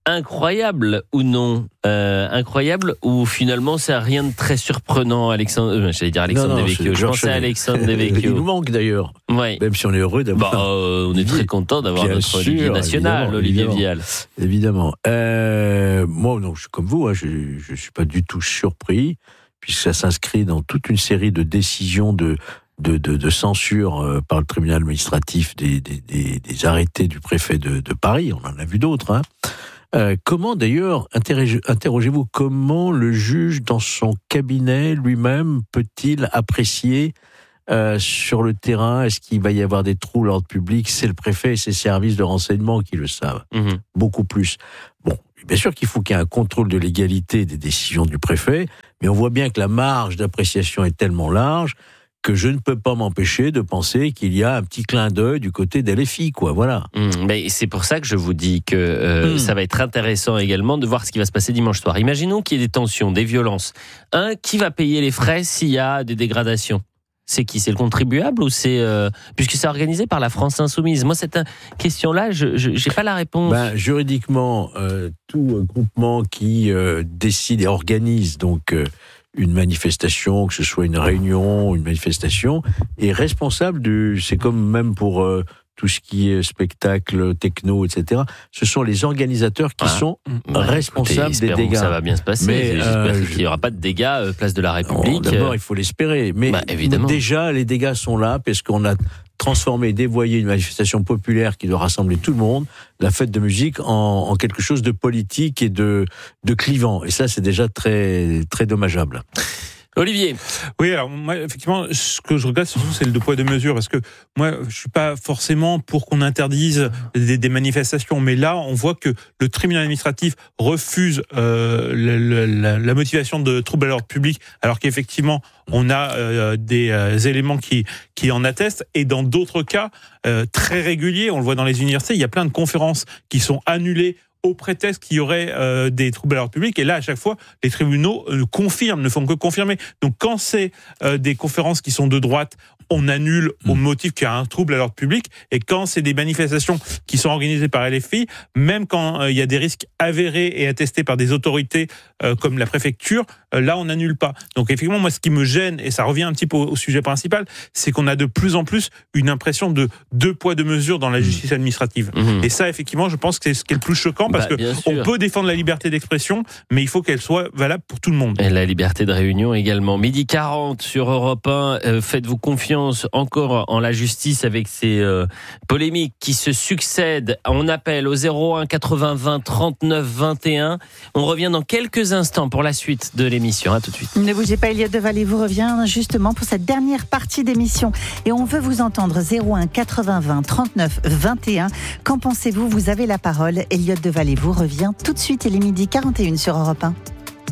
incroyable ou non euh, incroyable ou finalement c'est rien de très surprenant, Alexandre euh, j'allais dire Alexandre Devecchio, je pensais à Alexandre Devecchio. Il nous manque d'ailleurs, ouais. Même si on est heureux d'avoir... Bah, euh, on est très content d'avoir Bien notre sûr, Olivier national, Olivier évidemment, Vial. Évidemment. Euh, moi, non, je suis comme vous, hein, je ne suis pas du tout surpris, puisque ça s'inscrit dans toute une série de décisions de... De, de, de censure euh, par le tribunal administratif des, des, des, des arrêtés du préfet de, de Paris, on en a vu d'autres. Hein. Euh, comment d'ailleurs, interrogez-vous, comment le juge dans son cabinet lui-même peut-il apprécier euh, sur le terrain, est-ce qu'il va y avoir des troubles à l'ordre public? C'est le préfet et ses services de renseignement qui le savent, mmh. beaucoup plus. Bon, bien sûr qu'il faut qu'il y ait un contrôle de légalité des décisions du préfet, mais on voit bien que la marge d'appréciation est tellement large que je ne peux pas m'empêcher de penser qu'il y a un petit clin d'œil du côté d'L F I, quoi, voilà. Mmh, mais c'est pour ça que je vous dis que euh, mmh. ça va être intéressant également de voir ce qui va se passer dimanche soir. Imaginons qu'il y ait des tensions, des violences. Un, qui va payer les frais s'il y a des dégradations? C'est qui? C'est le contribuable ou c'est... Euh, puisque c'est organisé par la France Insoumise. Moi, cette question-là, je n'ai pas la réponse. Ben, juridiquement, euh, tout groupement qui euh, décide et organise donc... Euh, une manifestation, que ce soit une réunion, une manifestation, est responsable du... C'est comme même pour euh, tout ce qui est spectacle, techno, et cetera. Ce sont les organisateurs qui ah, sont bah, responsables écoutez, des dégâts. Que ça va bien se passer. Mais j'espère euh, qu'il n'y aura pas de dégâts euh, place de la République. Bon, d'abord, il faut l'espérer. Mais bah, évidemment. Déjà, les dégâts sont là, parce qu'on a transformé, dévoyé une manifestation populaire qui doit rassembler tout le monde, la fête de musique, en, en quelque chose de politique et de, de clivant. Et ça, c'est déjà très, très dommageable. Olivier. Oui, alors moi, effectivement, ce que je regrette surtout, c'est le deux poids deux mesures, parce que moi, je suis pas forcément pour qu'on interdise des, des manifestations, mais là, on voit que le tribunal administratif refuse euh, le, le, la, la motivation de troubles à l'ordre public, alors qu'effectivement, on a euh, des euh, éléments qui qui en attestent, et dans d'autres cas euh, très réguliers, on le voit dans les universités, il y a plein de conférences qui sont annulées au prétexte qu'il y aurait euh, des troubles à l'ordre public. Et là, à chaque fois, les tribunaux euh, confirment, ne font que confirmer. Donc, quand c'est euh, des conférences qui sont de droite, on annule au motif qu'il y a un trouble à l'ordre public. Et quand c'est des manifestations qui sont organisées par L F I, même quand euh, il y a des risques avérés et attestés par des autorités euh, comme la préfecture, euh, là, on n'annule pas. Donc, effectivement, moi, ce qui me gêne, et ça revient un petit peu au, au sujet principal, c'est qu'on a de plus en plus une impression de deux poids, deux mesures dans la justice administrative. Mmh. Et ça, effectivement, je pense que c'est ce qui est le plus choquant, parce bah, que on peut défendre la liberté d'expression, mais il faut qu'elle soit valable pour tout le monde. Et la liberté de réunion également. Midi quarante sur Europe un, euh, faites-vous confiance encore en la justice avec ces euh, polémiques qui se succèdent. On appelle au zéro un quatre-vingts vingt trente-neuf vingt et un. On revient dans quelques instants pour la suite de l'émission. À tout de suite. Ne bougez pas, Elliott Devalet vous revient justement pour cette dernière partie d'émission. Et on veut vous entendre. Zéro un quatre-vingts vingt trente-neuf vingt et un. Qu'en pensez-vous? Vous avez la parole. Elliott Devalet vous revient tout de suite. Il est midi quarante et un sur Europe un.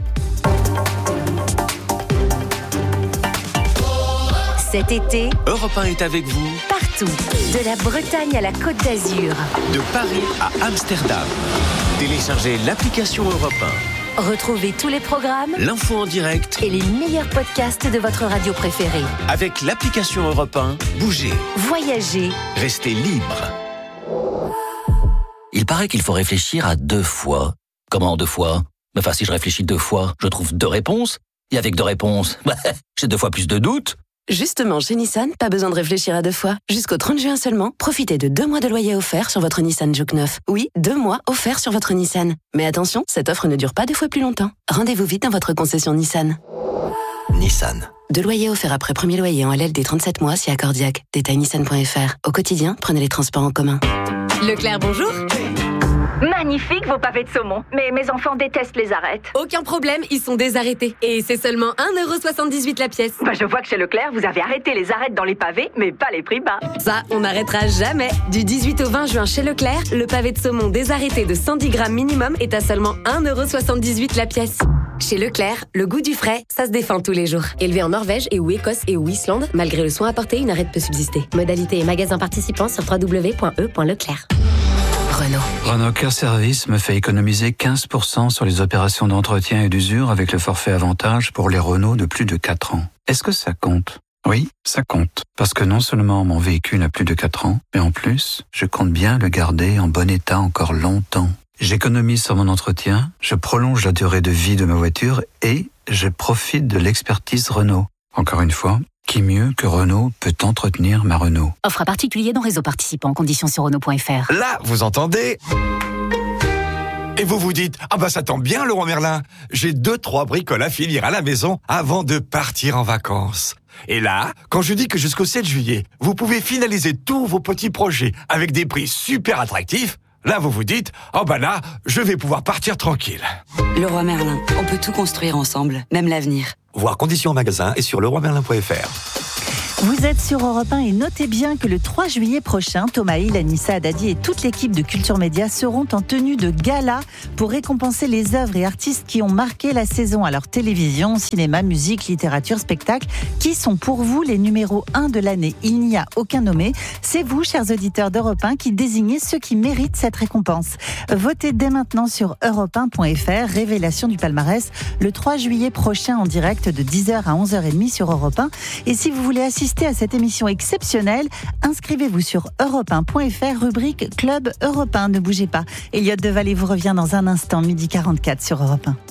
Cet été, Europe un est avec vous partout, de la Bretagne à la Côte d'Azur, de Paris à Amsterdam. Téléchargez l'application Europe un. Retrouvez tous les programmes, l'info en direct et les meilleurs podcasts de votre radio préférée. Avec l'application Europe un, bougez, voyagez, restez libre. Il paraît qu'il faut réfléchir à deux fois. Comment deux fois? Enfin, si je réfléchis deux fois, je trouve deux réponses. Et avec deux réponses, bah, j'ai deux fois plus de doutes. Justement, chez Nissan, pas besoin de réfléchir à deux fois. Jusqu'au trente juin seulement, profitez de deux mois de loyer offert sur votre Nissan Juke neuf. Oui, deux mois offerts sur votre Nissan. Mais attention, cette offre ne dure pas deux fois plus longtemps. Rendez-vous vite dans votre concession Nissan. Nissan. Deux loyers offerts après premier loyer en L L D trente-sept mois si accordiaque. Détail nissan point f r. Au quotidien, prenez les transports en commun. Leclerc, bonjour. Magnifique vos pavés de saumon, mais mes enfants détestent les arêtes. Aucun problème, ils sont désarrêtés. Et c'est seulement un euro soixante-dix-huit la pièce. Bah je vois que chez Leclerc, vous avez arrêté les arêtes dans les pavés, mais pas les prix bas. Ça, on n'arrêtera jamais. Du dix-huit au vingt juin chez Leclerc, le pavé de saumon désarrêté de cent dix grammes minimum est à seulement un euro soixante-dix-huit la pièce. Chez Leclerc, le goût du frais, ça se défend tous les jours. Élevé en Norvège et ou Écosse et ou Islande, malgré le soin apporté, une arête peut subsister. Modalité et magasins participants sur w w w point e point leclerc. Renault. Renault Care Service me fait économiser quinze pour cent sur les opérations d'entretien et d'usure avec le forfait avantage pour les Renault de plus de quatre ans. Est-ce que ça compte? Oui, ça compte. Parce que non seulement mon véhicule a plus de quatre ans, mais en plus, je compte bien le garder en bon état encore longtemps. J'économise sur mon entretien, je prolonge la durée de vie de ma voiture et je profite de l'expertise Renault. Encore une fois, qui mieux que Renault peut entretenir ma Renault? Offre à particulier dans réseau participant. Conditions sur Renault point F R. Là, vous entendez? Et vous vous dites, ah bah ça tombe bien Leroy Merlin, j'ai deux, trois bricoles à finir à la maison avant de partir en vacances. Et là, quand je dis que jusqu'au sept juillet, vous pouvez finaliser tous vos petits projets avec des prix super attractifs, là vous vous dites, oh bah là, je vais pouvoir partir tranquille. Leroy Merlin, on peut tout construire ensemble, même l'avenir. Voir conditions en magasin et sur leroy merlin point F R. Vous êtes sur Europe un et notez bien que le trois juillet prochain, Thomas Hill, Anissa Haddadi et toute l'équipe de Culture Média seront en tenue de gala pour récompenser les œuvres et artistes qui ont marqué la saison. Alors télévision, cinéma, musique, littérature, spectacle, qui sont pour vous les numéros un de l'année? Il n'y a aucun nommé. C'est vous, chers auditeurs d'Europe un, qui désignez ceux qui méritent cette récompense. Votez dès maintenant sur europe un point F R. Révélation du palmarès le trois juillet prochain en direct de dix heures à onze heures trente sur Europe un. Et si vous voulez assister à cette émission exceptionnelle, inscrivez-vous sur europe un point F R, rubrique Club Europe un. Ne bougez pas. Elliot Devalet vous revient dans un instant, midi quarante-quatre sur Europe un.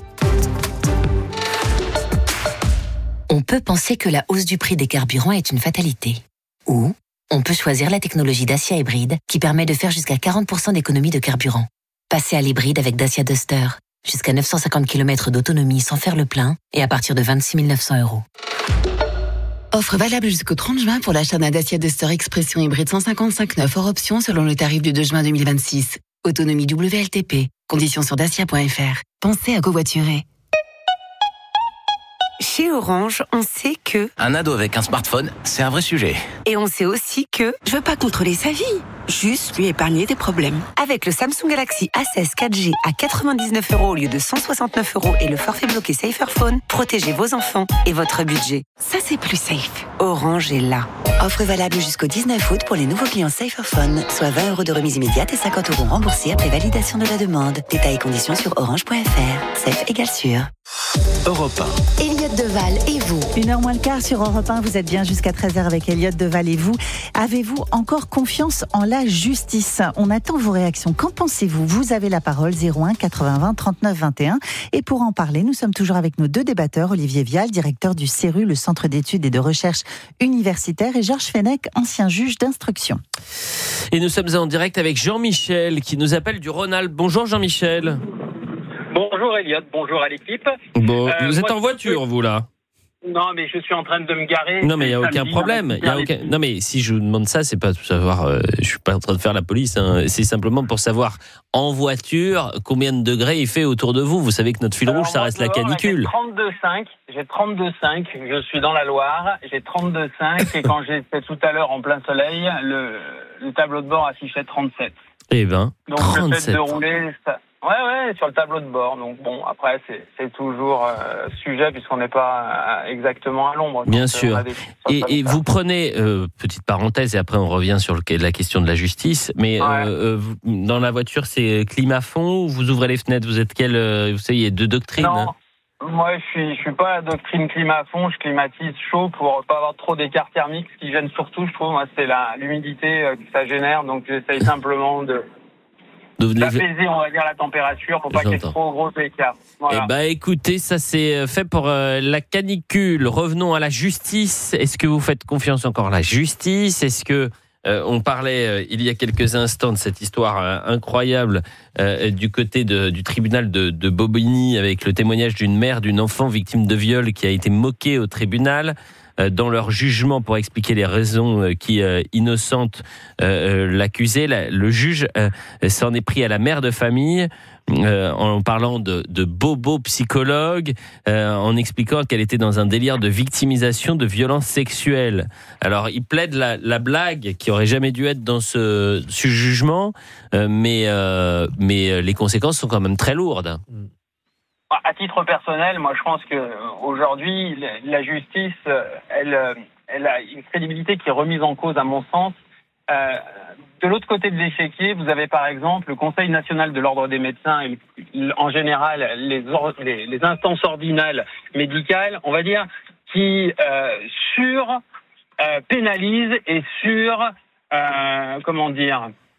On peut penser que la hausse du prix des carburants est une fatalité. Ou on peut choisir la technologie Dacia Hybride qui permet de faire jusqu'à quarante pour cent d'économie de carburant. Passez à l'hybride avec Dacia Duster. Jusqu'à neuf cent cinquante kilomètres d'autonomie sans faire le plein et à partir de vingt-six mille neuf cents euros. Offre valable jusqu'au trente juin pour l'achat d'un Dacia Duster Expression hybride cent cinquante-cinq neuf hors option selon le tarif du deux juin deux mille vingt-six. Autonomie W L T P. Conditions sur dacia point F R. Pensez à covoiturer. Chez Orange, on sait que... Un ado avec un smartphone, c'est un vrai sujet. Et on sait aussi que... Je veux pas contrôler sa vie, juste lui épargner des problèmes. Avec le Samsung Galaxy A seize quatre G à quatre-vingt-dix-neuf euros au lieu de cent soixante-neuf euros et le forfait bloqué Saferphone, protégez vos enfants et votre budget. Ça, c'est plus safe. Orange est là. Offre valable jusqu'au dix-neuf août pour les nouveaux clients Saferphone, soit vingt euros de remise immédiate et cinquante euros remboursés après validation de la demande. Détails et conditions sur orange point F R. Safe égale sûr. Europe un. Elliot Deval et vous. Une heure moins le quart sur Europe un, vous êtes bien jusqu'à treize heures avec Elliot Deval et vous. Avez-vous encore confiance en la justice? On attend vos réactions. Qu'en pensez-vous? Vous avez la parole, zéro un quatre-vingts vingt trente-neuf vingt et un. Et pour en parler, nous sommes toujours avec nos deux débatteurs, Olivier Vial, directeur du C E R U, le Centre d'études et de recherche universitaire, et Georges Fenech, ancien juge d'instruction. Et nous sommes en direct avec Jean-Michel qui nous appelle du Rhône-Alpes. Bonjour Jean-Michel. Bonjour Elliot, bonjour à l'équipe. Bon, euh, vous êtes moi, en voiture, vous là? Non, mais je suis en train de me garer. Non, mais il n'y a aucun problème. Y a aucun... Non, mais si je vous demande ça, c'est pas pour savoir. Euh, je suis pas en train de faire la police. Hein. C'est simplement pour savoir en voiture combien de degrés il fait autour de vous. Vous savez que notre fil Alors, rouge, ça reste dehors, la canicule. J'ai trente-deux virgule cinq. J'ai trente-deux virgule cinq. Je suis dans la Loire. J'ai trente-deux virgule cinq. Et quand j'étais tout à l'heure en plein soleil, le, le tableau de bord affichait trente-sept. Eh ben, Donc trente-sept. le fait de rouler, ça... ouais, ouais, sur le tableau de bord. Donc bon, après c'est, c'est toujours euh, sujet puisqu'on n'est pas euh, exactement à l'ombre. Bien Donc, sûr. euh, des... Et, et vous prenez euh, petite parenthèse et après on revient sur le, la question de la justice. Mais Ouais. euh, vous, dans la voiture, c'est climat fond ou vous ouvrez les fenêtres? Vous êtes quelle euh, Vous savez, il y a deux doctrines. Non. Hein. Moi, je suis, je suis pas à doctrine climat à fond. Je climatise chaud pour pas avoir trop d'écart thermique. Ce qui gêne surtout, je trouve, moi, c'est la l'humidité euh, que ça génère. Donc, j'essaye simplement de d'apaiser, on va dire, la température pour pas qu'il y ait J'entends. trop gros écart. Voilà. Eh ben, écoutez, ça c'est fait pour euh, la canicule. Revenons à la justice. Est-ce que vous faites confiance encore à la justice? Est-ce que euh, on parlait euh, il y a quelques instants de cette histoire euh, incroyable euh, du côté de, du tribunal de, de Bobigny avec le témoignage d'une mère d'une enfant victime de viol qui a été moquée au tribunal euh, dans leur jugement pour expliquer les raisons euh, qui euh, innocentent euh, l'accusé. La, le juge euh, s'en est pris à la mère de famille. Euh, en parlant de, de bobo psychologue, euh, en expliquant qu'elle était dans un délire de victimisation de violences sexuelles. Alors, il plaide la, la blague qui aurait jamais dû être dans ce, ce jugement, euh, mais, euh, mais les conséquences sont quand même très lourdes. À titre personnel, moi, je pense que aujourd'hui, la justice, elle, elle a une crédibilité qui est remise en cause, à mon sens. Euh, de l'autre côté de l'échiquier, vous avez par exemple le Conseil national de l'ordre des médecins et en général les, or, les, les instances ordinales médicales, on va dire, qui euh, sur euh, pénalisent et sur euh, comment dire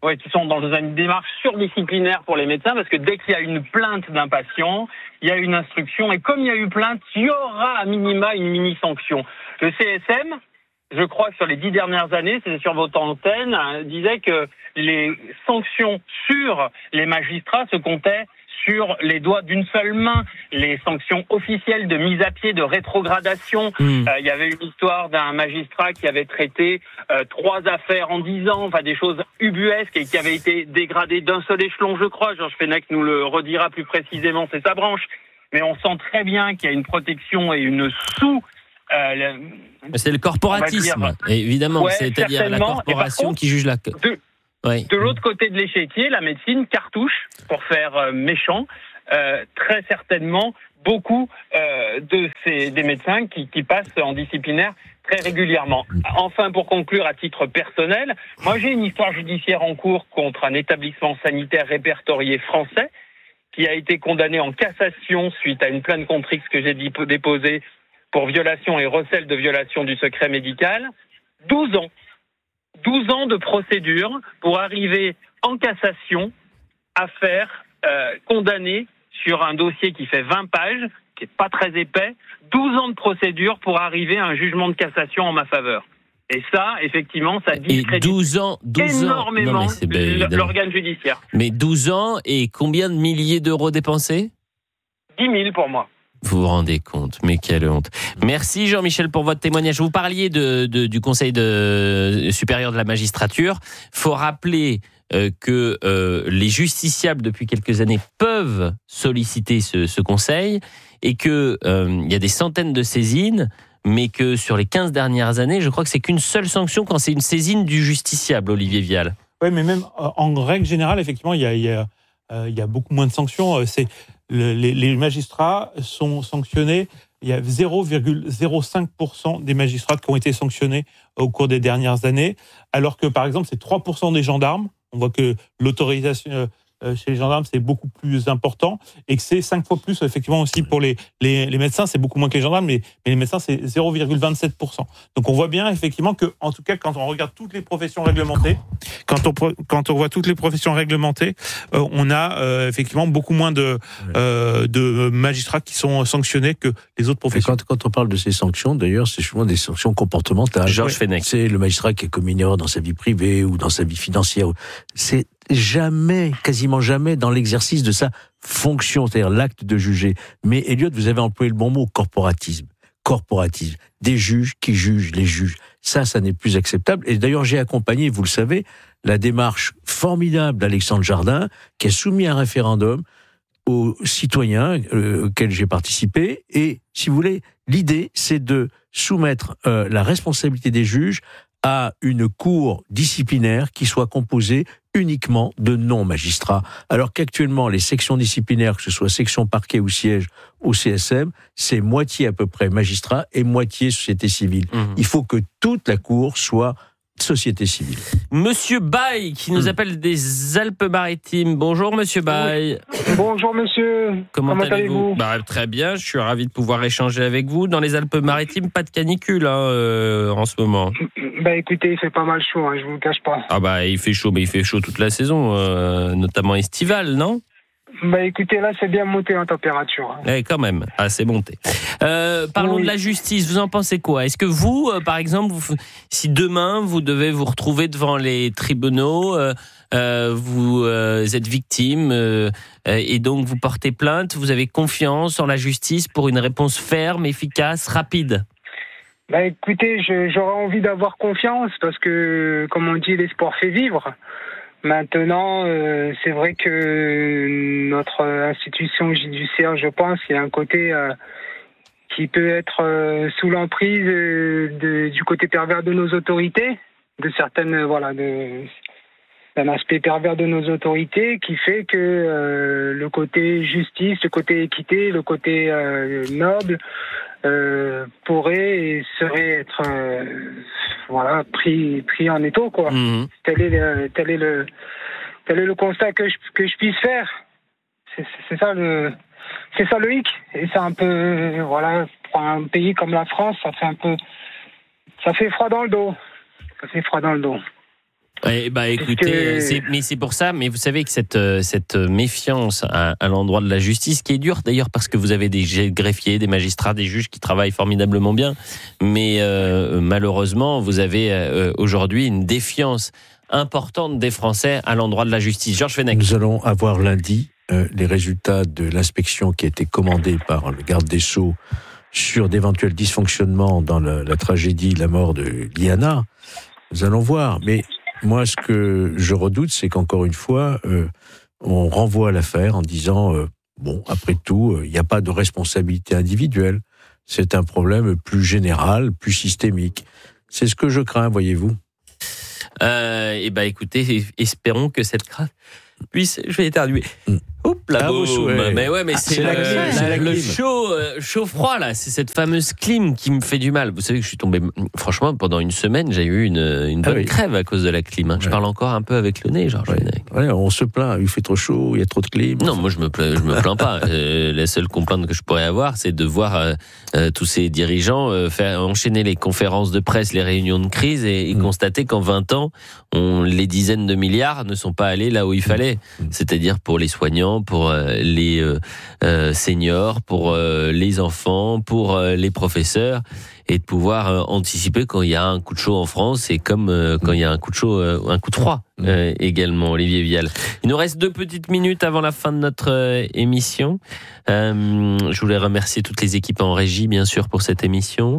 ouais, qui sont dans une démarche surdisciplinaire pour les médecins, parce que dès qu'il y a une plainte d'un patient, il y a une instruction, et comme il y a eu plainte, il y aura à minima une mini-sanction. Le C S M, je crois que sur les dix dernières années, c'était sur votre antenne, disait que les sanctions sur les magistrats se comptaient sur les doigts d'une seule main. Les sanctions officielles de mise à pied, de rétrogradation. Il mmh. euh, y avait une histoire d'un magistrat qui avait traité euh, trois affaires en dix ans, enfin des choses ubuesques, et qui avait été dégradé d'un seul échelon, je crois. Georges Fenech nous le redira plus précisément, c'est sa branche. Mais on sent très bien qu'il y a une protection et une sous... Euh, le, c'est le corporatisme, dire, évidemment. Ouais, c'est-à-dire la corporation contre, qui juge la... De, oui. de l'autre côté de l'échiquier, la médecine cartouche, pour faire euh, méchant, euh, très certainement beaucoup euh, de ces, des médecins qui, qui passent en disciplinaire très régulièrement. Enfin, pour conclure, à titre personnel, moi j'ai une histoire judiciaire en cours contre un établissement sanitaire répertorié français qui a été condamné en cassation suite à une plainte contre X que j'ai déposée pour violation et recel de violation du secret médical. douze ans. douze ans de procédure pour arriver en cassation à faire euh, condamner sur un dossier qui fait vingt pages, qui n'est pas très épais, douze ans de procédure pour arriver à un jugement de cassation en ma faveur. Et ça, effectivement, ça discrédite douze ans, douze énormément ans. Non, mais l'organe judiciaire. Mais douze ans et combien de milliers d'euros dépensés ? dix mille pour moi. Vous vous rendez compte, mais quelle honte. Merci Jean-Michel pour votre témoignage. Vous parliez de, de, du Conseil de, supérieur de la magistrature. Il faut rappeler euh, que euh, les justiciables, depuis quelques années, peuvent solliciter ce, ce conseil et qu'il euh, y a des centaines de saisines, mais que sur les quinze dernières années, je crois que c'est qu'une seule sanction quand c'est une saisine du justiciable, Olivier Vial. Oui, mais même en règle générale, effectivement, il y a, il y a, euh, il y a beaucoup moins de sanctions. C'est... Le, les, les magistrats sont sanctionnés. Il y a zéro virgule zéro cinq pour cent des magistrats qui ont été sanctionnés au cours des dernières années, alors que, par exemple, c'est trois pour cent des gendarmes. On voit que l'autorisation euh, chez les gendarmes, c'est beaucoup plus important, et que c'est cinq fois plus, effectivement, aussi pour les, les, les médecins. C'est beaucoup moins que les gendarmes, mais, mais les médecins, c'est zéro virgule vingt-sept pour cent. Donc, on voit bien, effectivement, que, en tout cas, quand on regarde toutes les professions réglementées, quand on, quand on voit toutes les professions réglementées, euh, on a, euh, effectivement, beaucoup moins de, euh, de magistrats qui sont sanctionnés que les autres professions. Et quand, quand on parle de ces sanctions, d'ailleurs, c'est souvent des sanctions comportementales. Georges Fenech. C'est le magistrat qui a commis une erreur dans sa vie privée ou dans sa vie financière. C'est jamais, quasiment jamais, dans l'exercice de sa fonction, c'est-à-dire l'acte de juger. Mais Elliot, vous avez employé le bon mot, corporatisme. Corporatisme. Des juges qui jugent les juges. Ça, ça n'est plus acceptable. Et d'ailleurs, j'ai accompagné, vous le savez, la démarche formidable d'Alexandre Jardin, qui a soumis un référendum aux citoyens euh, auxquels j'ai participé. Et, si vous voulez, l'idée, c'est de soumettre euh, la responsabilité des juges à une cour disciplinaire qui soit composée uniquement de non-magistrats. Alors qu'actuellement, les sections disciplinaires, que ce soit section parquet ou siège au C S M, c'est moitié à peu près magistrats et moitié société civile. Mmh. Il faut que toute la cour soit société civile. Monsieur Baye, qui nous mmh. appelle des Alpes-Maritimes. Bonjour, monsieur Baye. Oui. Bonjour, monsieur. Comment, Comment allez-vous, allez-vous bah, Très bien, je suis ravi de pouvoir échanger avec vous. Dans les Alpes-Maritimes, pas de canicule hein, euh, en ce moment. Bah écoutez, il fait pas mal chaud, hein, je vous le cache pas. Ah bah il fait chaud, mais il fait chaud toute la saison, euh, notamment estivale, non ? Bah écoutez, là c'est bien monté en température. Hein. Eh, quand même, assez monté. Euh, parlons oui. de la justice, vous en pensez quoi ? Est-ce que vous, euh, par exemple, vous, si demain vous devez vous retrouver devant les tribunaux, euh, euh, vous euh, êtes victime euh, et donc vous portez plainte, vous avez confiance en la justice pour une réponse ferme, efficace, rapide ? Bah écoutez, je, j'aurais envie d'avoir confiance parce que, comme on dit, l'espoir fait vivre. Maintenant, euh, c'est vrai que notre institution judiciaire, je pense, il y a un côté euh, qui peut être euh, sous l'emprise euh, de, du côté pervers de nos autorités, de certaines, voilà, de, d'un aspect pervers de nos autorités qui fait que euh, le côté justice, le côté équité, le côté euh, noble euh, pourrait et serait être euh, voilà pris pris en étau quoi. Mmh. Tel est le, tel est le tel est le constat que je que je puisse faire. C'est, c'est ça le c'est ça le hic et c'est un peu voilà pour un pays comme la France ça fait un peu ça fait froid dans le dos ça fait froid dans le dos. Eh bah écoutez, que... c'est, mais c'est pour ça, mais vous savez que cette, cette méfiance à, à l'endroit de la justice, qui est dure d'ailleurs parce que vous avez des greffiers, des magistrats, des juges qui travaillent formidablement bien, mais euh, malheureusement vous avez euh, aujourd'hui une défiance importante des Français à l'endroit de la justice. Georges Fenech. Nous allons avoir lundi euh, les résultats de l'inspection qui a été commandée par le garde des Sceaux sur d'éventuels dysfonctionnements dans la, la tragédie, la mort de Liana. Nous allons voir, mais moi, ce que je redoute, c'est qu'encore une fois, euh, on renvoie l'affaire en disant euh, bon, après tout, il euh, n'y a pas de responsabilité individuelle. C'est un problème plus général, plus systémique. C'est ce que je crains, voyez-vous. Euh, et bah écoutez, espérons que cette crainte puisse. Je vais éternuer. Mm. Oups, la ah, boum. Mais ouais, mais ah, c'est, c'est, la, la, c'est la, le chaud, euh, chaud froid là. C'est cette fameuse clim qui me fait du mal. Vous savez que je suis tombé. Franchement, pendant une semaine, j'ai eu une, une bonne ah oui. crève à cause de la clim. Hein. Ouais. Je parle encore un peu avec le nez, Georges. Ouais. Ouais, on se plaint. Il fait trop chaud. Il y a trop de clim. Non, moi je me plains, je me plains pas. euh, la seule complainte que je pourrais avoir, c'est de voir euh, euh, tous ces dirigeants euh, faire enchaîner les conférences de presse, les réunions de crise et, et mmh. constater qu'en vingt ans, on, les dizaines de milliards ne sont pas allés là où il fallait. Mmh. C'est-à-dire pour les soignants, pour euh, les euh, euh, seniors, pour euh, les enfants, pour euh, les professeurs, et de pouvoir euh, anticiper quand il y a un coup de chaud en France et comme euh, quand il y a un coup de chaud, euh, un coup de froid euh, également. Olivier Vial. Il nous reste deux petites minutes avant la fin de notre euh, émission. Euh, je voulais remercier toutes les équipes en régie, bien sûr, pour cette émission.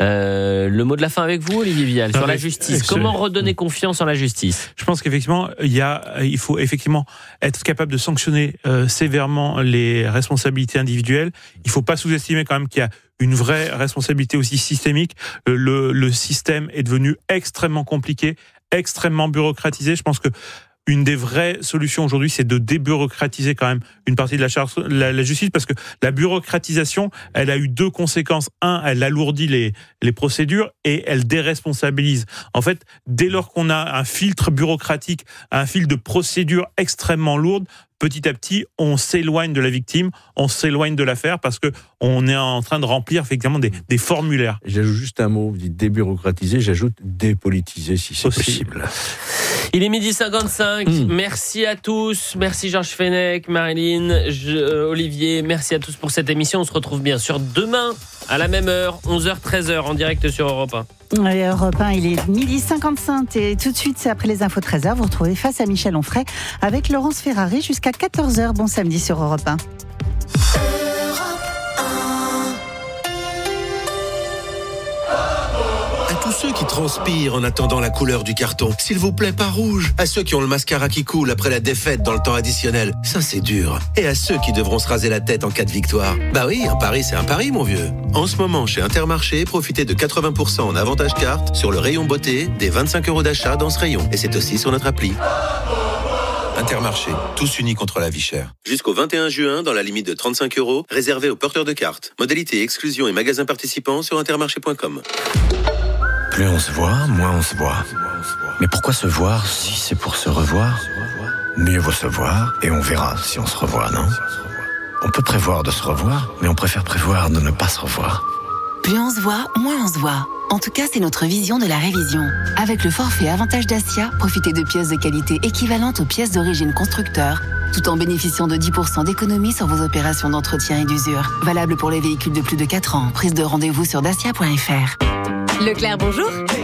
Euh, le mot de la fin avec vous, Olivier Vial, sur la justice. Comment redonner confiance en la justice ? Je pense qu'effectivement, il y a, il faut effectivement être capable de sanctionner euh, sévèrement les responsabilités individuelles. Il ne faut pas sous-estimer quand même qu'il y a une vraie responsabilité aussi systémique. Le, le système est devenu extrêmement compliqué, extrêmement bureaucratisé. Je pense que une des vraies solutions aujourd'hui, c'est de débureaucratiser quand même une partie de la, charge, la, la justice, parce que la bureaucratisation, elle a eu deux conséquences. Un, elle alourdit les, les procédures et elle déresponsabilise. En fait, dès lors qu'on a un filtre bureaucratique, un fil de procédures extrêmement lourdes, petit à petit, on s'éloigne de la victime, on s'éloigne de l'affaire parce que on est en train de remplir effectivement des, des formulaires. J'ajoute juste un mot, vous dites débureaukratiser, j'ajoute dépolitiser si c'est Aussi. possible. Il est midi cinquante-cinq, mmh. Merci à tous, merci Georges Fenech, Marilyn, je, euh, Olivier, merci à tous pour cette émission. On se retrouve bien sûr demain à la même heure, onze heures treize heures en direct sur Europe un. Oui, Europe un, il est midi cinquante-cinq et tout de suite, c'est après les infos treize heures, vous retrouvez Face à Michel Onfray avec Laurence Ferrari jusqu'à quatorze heures. Bon samedi sur Europe un. Tous ceux qui transpirent en attendant la couleur du carton, s'il vous plaît, pas rouge. À ceux qui ont le mascara qui coule après la défaite dans le temps additionnel, ça c'est dur. Et à ceux qui devront se raser la tête en cas de victoire. Bah oui, un pari c'est un pari, mon vieux. En ce moment, chez Intermarché, profitez de quatre-vingts pour cent en avantage carte sur le rayon beauté, des vingt-cinq euros d'achat dans ce rayon. Et c'est aussi sur notre appli. Intermarché, tous unis contre la vie chère. Jusqu'au vingt et un juin, dans la limite de trente-cinq euros, réservé aux porteurs de cartes. Modalité exclusion et magasins participants sur intermarché point com. Plus on se voit, moins on se voit. Mais pourquoi se voir si c'est pour se revoir ? Mieux vaut se voir et on verra si on se revoit, non ? On peut prévoir de se revoir, mais on préfère prévoir de ne pas se revoir. Plus on se voit, moins on se voit. En tout cas, c'est notre vision de la révision. Avec le forfait Avantage Dacia, profitez de pièces de qualité équivalentes aux pièces d'origine constructeur, tout en bénéficiant de dix pour cent d'économie sur vos opérations d'entretien et d'usure. Valable pour les véhicules de plus de quatre ans. Prise de rendez-vous sur dacia point f r. Leclerc, bonjour.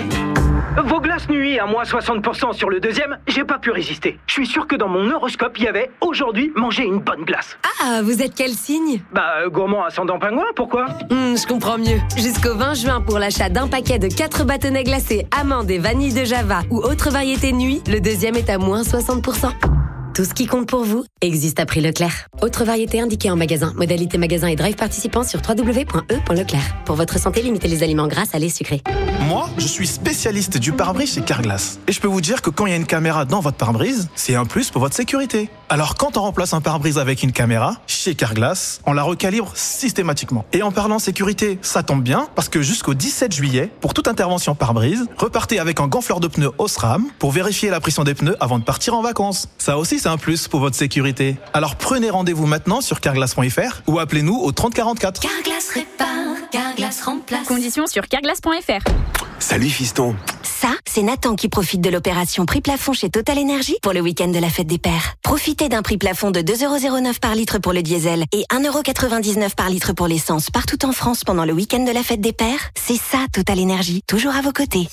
Vos glaces nuit à moins soixante pour cent sur le deuxième, j'ai pas pu résister. Je suis sûr que dans mon horoscope, il y avait aujourd'hui manger une bonne glace. Ah, vous êtes quel signe ? Bah, euh, gourmand ascendant pingouin, pourquoi ? mmh, Je comprends mieux. Jusqu'au vingt juin, pour l'achat d'un paquet de quatre bâtonnets glacés, amandes et vanille de Java ou autre variété nuit, le deuxième est à moins soixante pour cent. Tout ce qui compte pour vous existe à prix Leclerc. Autre variété indiquée en magasin. Modalité magasin et drive participant sur w w w point e point leclerc. Pour votre santé, limitez les aliments gras, salés, sucrés. Moi, je suis spécialiste du pare-brise chez Carglass. Et je peux vous dire que quand il y a une caméra dans votre pare-brise, c'est un plus pour votre sécurité. Alors quand on remplace un pare-brise avec une caméra, chez Carglass, on la recalibre systématiquement. Et en parlant sécurité, ça tombe bien, parce que jusqu'au dix-sept juillet, pour toute intervention pare-brise, repartez avec un gonfleur de pneus Osram pour vérifier la pression des pneus avant de partir en vacances. Ça aussi, c'est un plus pour votre sécurité. Alors prenez rendez-vous maintenant sur carglass point f r ou appelez-nous au trente quarante-quatre. Carglass répare, Carglass remplace. Conditions sur carglass point f r. Salut fiston. Ça, c'est Nathan qui profite de l'opération prix plafond chez Total Energy pour le week-end de la fête des pères. Profitez d'un prix plafond de deux euros zéro neuf par litre pour le diesel et un euro quatre-vingt-dix-neuf par litre pour l'essence partout en France pendant le week-end de la fête des pères. C'est ça, Total Energy, toujours à vos côtés.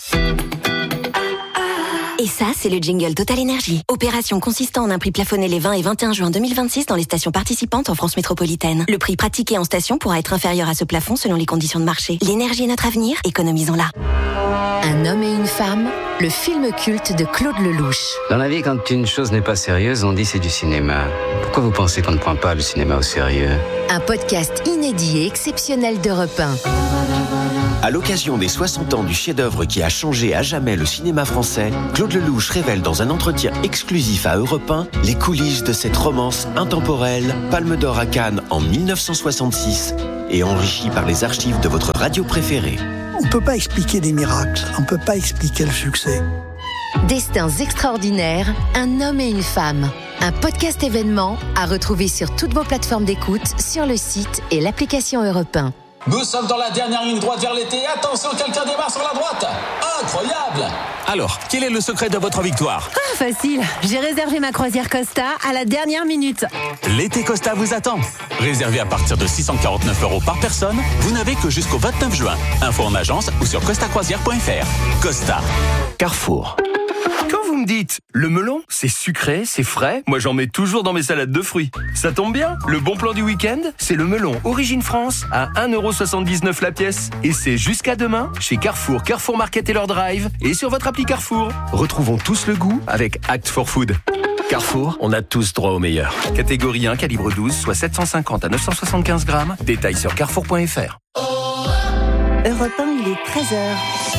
Et ça, c'est le jingle Total Energy. Opération consistant en un prix plafonné les vingt et vingt et un juin deux mille vingt-six dans les stations participantes en France métropolitaine. Le prix pratiqué en station pourra être inférieur à ce plafond selon les conditions de marché. L'énergie est notre avenir, économisons-la. Un homme et une femme, le film culte de Claude Lelouch. Dans la vie, quand une chose n'est pas sérieuse, on dit c'est du cinéma. Pourquoi vous pensez qu'on ne prend pas le cinéma au sérieux ? Un podcast inédit et exceptionnel d'Europe un. À l'occasion des soixante ans du chef-d'œuvre qui a changé à jamais le cinéma français, Claude Lelouch révèle dans un entretien exclusif à Europe un les coulisses de cette romance intemporelle, Palme d'Or à Cannes en dix-neuf cent soixante-six et enrichie par les archives de votre radio préférée. On ne peut pas expliquer des miracles, on ne peut pas expliquer le succès. Destins extraordinaires, un homme et une femme. Un podcast événement à retrouver sur toutes vos plateformes d'écoute, sur le site et l'application Europe un. Nous sommes dans la dernière ligne droite vers l'été. Attention, quelqu'un démarre sur la droite. Incroyable! Alors, quel est le secret de votre victoire? Ah, facile. J'ai réservé ma croisière Costa à la dernière minute. L'été Costa vous attend. Réservé à partir de six cent quarante-neuf euros par personne, vous n'avez que jusqu'au vingt-neuf juin. Info en agence ou sur costa croisière point f r. Costa. Carrefour. Quand vous me dites, le melon, c'est sucré, c'est frais, moi j'en mets toujours dans mes salades de fruits. Ça tombe bien, le bon plan du week-end, c'est le melon Origine France à un euro soixante-dix-neuf la pièce. Et c'est jusqu'à demain chez Carrefour, Carrefour Market et leur drive et sur votre appli Carrefour. Retrouvons tous le goût avec Act for Food. Carrefour, on a tous droit au meilleur. Catégorie un, calibre douze, soit sept cent cinquante à neuf cent soixante-quinze grammes. Détails sur carrefour point f r. Europe un, il est treize heures.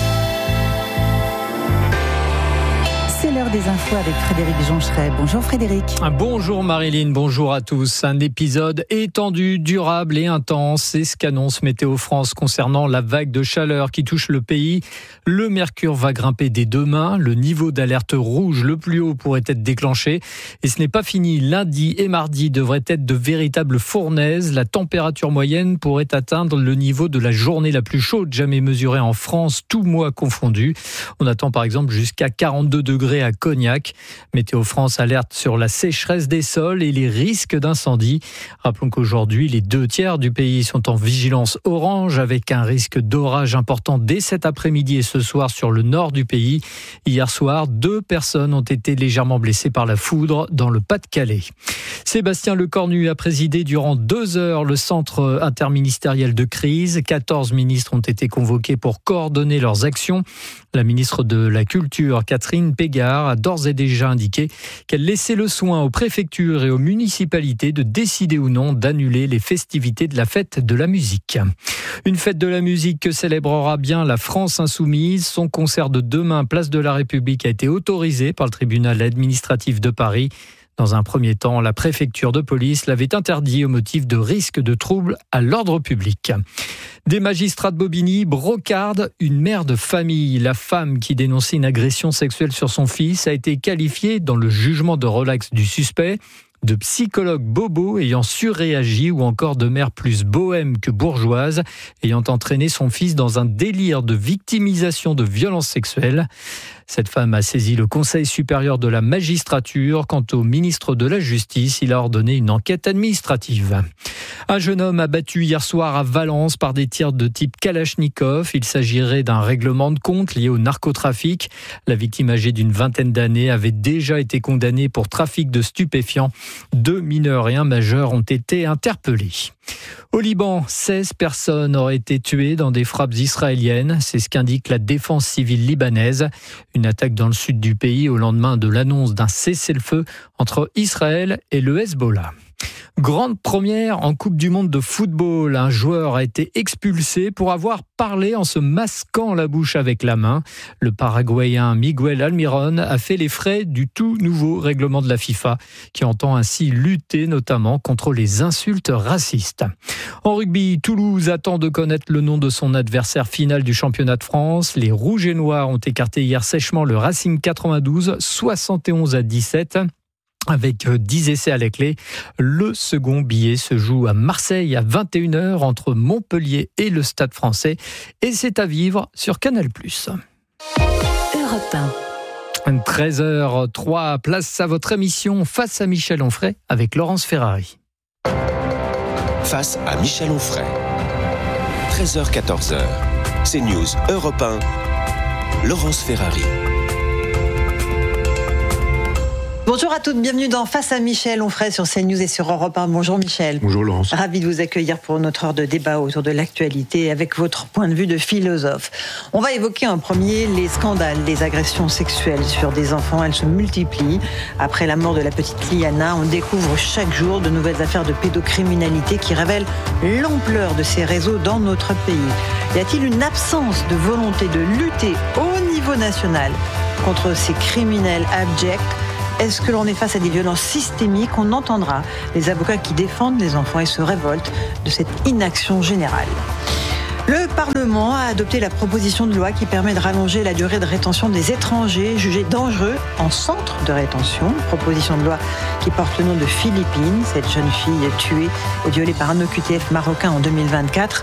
C'est l'heure des infos avec Frédéric Joncheret. Bonjour Frédéric. Bonjour Marilyn, bonjour à tous. Un épisode étendu, durable et intense, c'est ce qu'annonce Météo France concernant la vague de chaleur qui touche le pays. Le mercure va grimper dès demain, le niveau d'alerte rouge le plus haut pourrait être déclenché. Et ce n'est pas fini, lundi et mardi devraient être de véritables fournaises. La température moyenne pourrait atteindre le niveau de la journée la plus chaude jamais mesurée en France, tout mois confondu. On attend par exemple jusqu'à quarante-deux degrés à Cognac. Météo France alerte sur la sécheresse des sols et les risques d'incendie. Rappelons qu'aujourd'hui, les deux tiers du pays sont en vigilance orange avec un risque d'orage important dès cet après-midi et ce soir sur le nord du pays. Hier soir, deux personnes ont été légèrement blessées par la foudre dans le Pas-de-Calais. Sébastien Lecornu a présidé durant deux heures le centre interministériel de crise. quatorze ministres ont été convoqués pour coordonner leurs actions. La ministre de la Culture, Catherine Pégard, a d'ores et déjà indiqué qu'elle laissait le soin aux préfectures et aux municipalités de décider ou non d'annuler les festivités de la fête de la musique. Une fête de la musique que célébrera bien la France insoumise. Son concert de demain, place de la République, a été autorisé par le tribunal administratif de Paris. Dans un premier temps, la préfecture de police l'avait interdit au motif de risque de troubles à l'ordre public. Des magistrats de Bobigny brocardent une mère de famille. La femme qui dénonçait une agression sexuelle sur son fils a été qualifiée dans le jugement de relax du suspect de psychologue bobo ayant surréagi ou encore de mère plus bohème que bourgeoise ayant entraîné son fils dans un délire de victimisation de violences sexuelles. Cette femme a saisi le Conseil supérieur de la magistrature. Quant au ministre de la Justice, il a ordonné une enquête administrative. Un jeune homme abattu hier soir à Valence par des tirs de type Kalachnikov. Il s'agirait d'un règlement de compte lié au narcotrafic. La victime âgée d'une vingtaine d'années avait déjà été condamnée pour trafic de stupéfiants. Deux mineurs et un majeur ont été interpellés. Au Liban, seize personnes auraient été tuées dans des frappes israéliennes. C'est ce qu'indique la défense civile libanaise. Une attaque dans le sud du pays au lendemain de l'annonce d'un cessez-le-feu entre Israël et le Hezbollah. Grande première en Coupe du Monde de football. Un joueur a été expulsé pour avoir parlé en se masquant la bouche avec la main. Le Paraguayen Miguel Almiron a fait les frais du tout nouveau règlement de la FIFA qui entend ainsi lutter notamment contre les insultes racistes. En rugby, Toulouse attend de connaître le nom de son adversaire final du championnat de France. Les Rouges et Noirs ont écarté hier sèchement le Racing quatre-vingt-douze, soixante et onze à dix-sept. Avec dix essais à la clé. Le second billet se joue à Marseille à vingt et une heures entre Montpellier et le Stade français. Et c'est à vivre sur Canal plus. Europe un. treize heures trois, place à votre émission Face à Michel Onfray avec Laurence Ferrari. Face à Michel Onfray. treize heures quatorze heures. CNews Europe un. Laurence Ferrari. Bonjour à toutes, bienvenue dans Face à Michel Onfray sur CNews et sur Europe un. Bonjour Michel. Bonjour Laurence. Ravi de vous accueillir pour notre heure de débat autour de l'actualité avec votre point de vue de philosophe. On va évoquer en premier les scandales des agressions sexuelles sur des enfants. Elles se multiplient. Après la mort de la petite Liana, on découvre chaque jour de nouvelles affaires de pédocriminalité qui révèlent l'ampleur de ces réseaux dans notre pays. Y a-t-il une absence de volonté de lutter au niveau national contre ces criminels abjects ? Est-ce que l'on est face à des violences systémiques ? On entendra les avocats qui défendent les enfants et se révoltent de cette inaction générale. Le Parlement a adopté la proposition de loi qui permet de rallonger la durée de rétention des étrangers jugés dangereux en centre de rétention. Proposition de loi qui porte le nom de Philippine, cette jeune fille tuée et violée par un O Q T F marocain en deux mille vingt-quatre.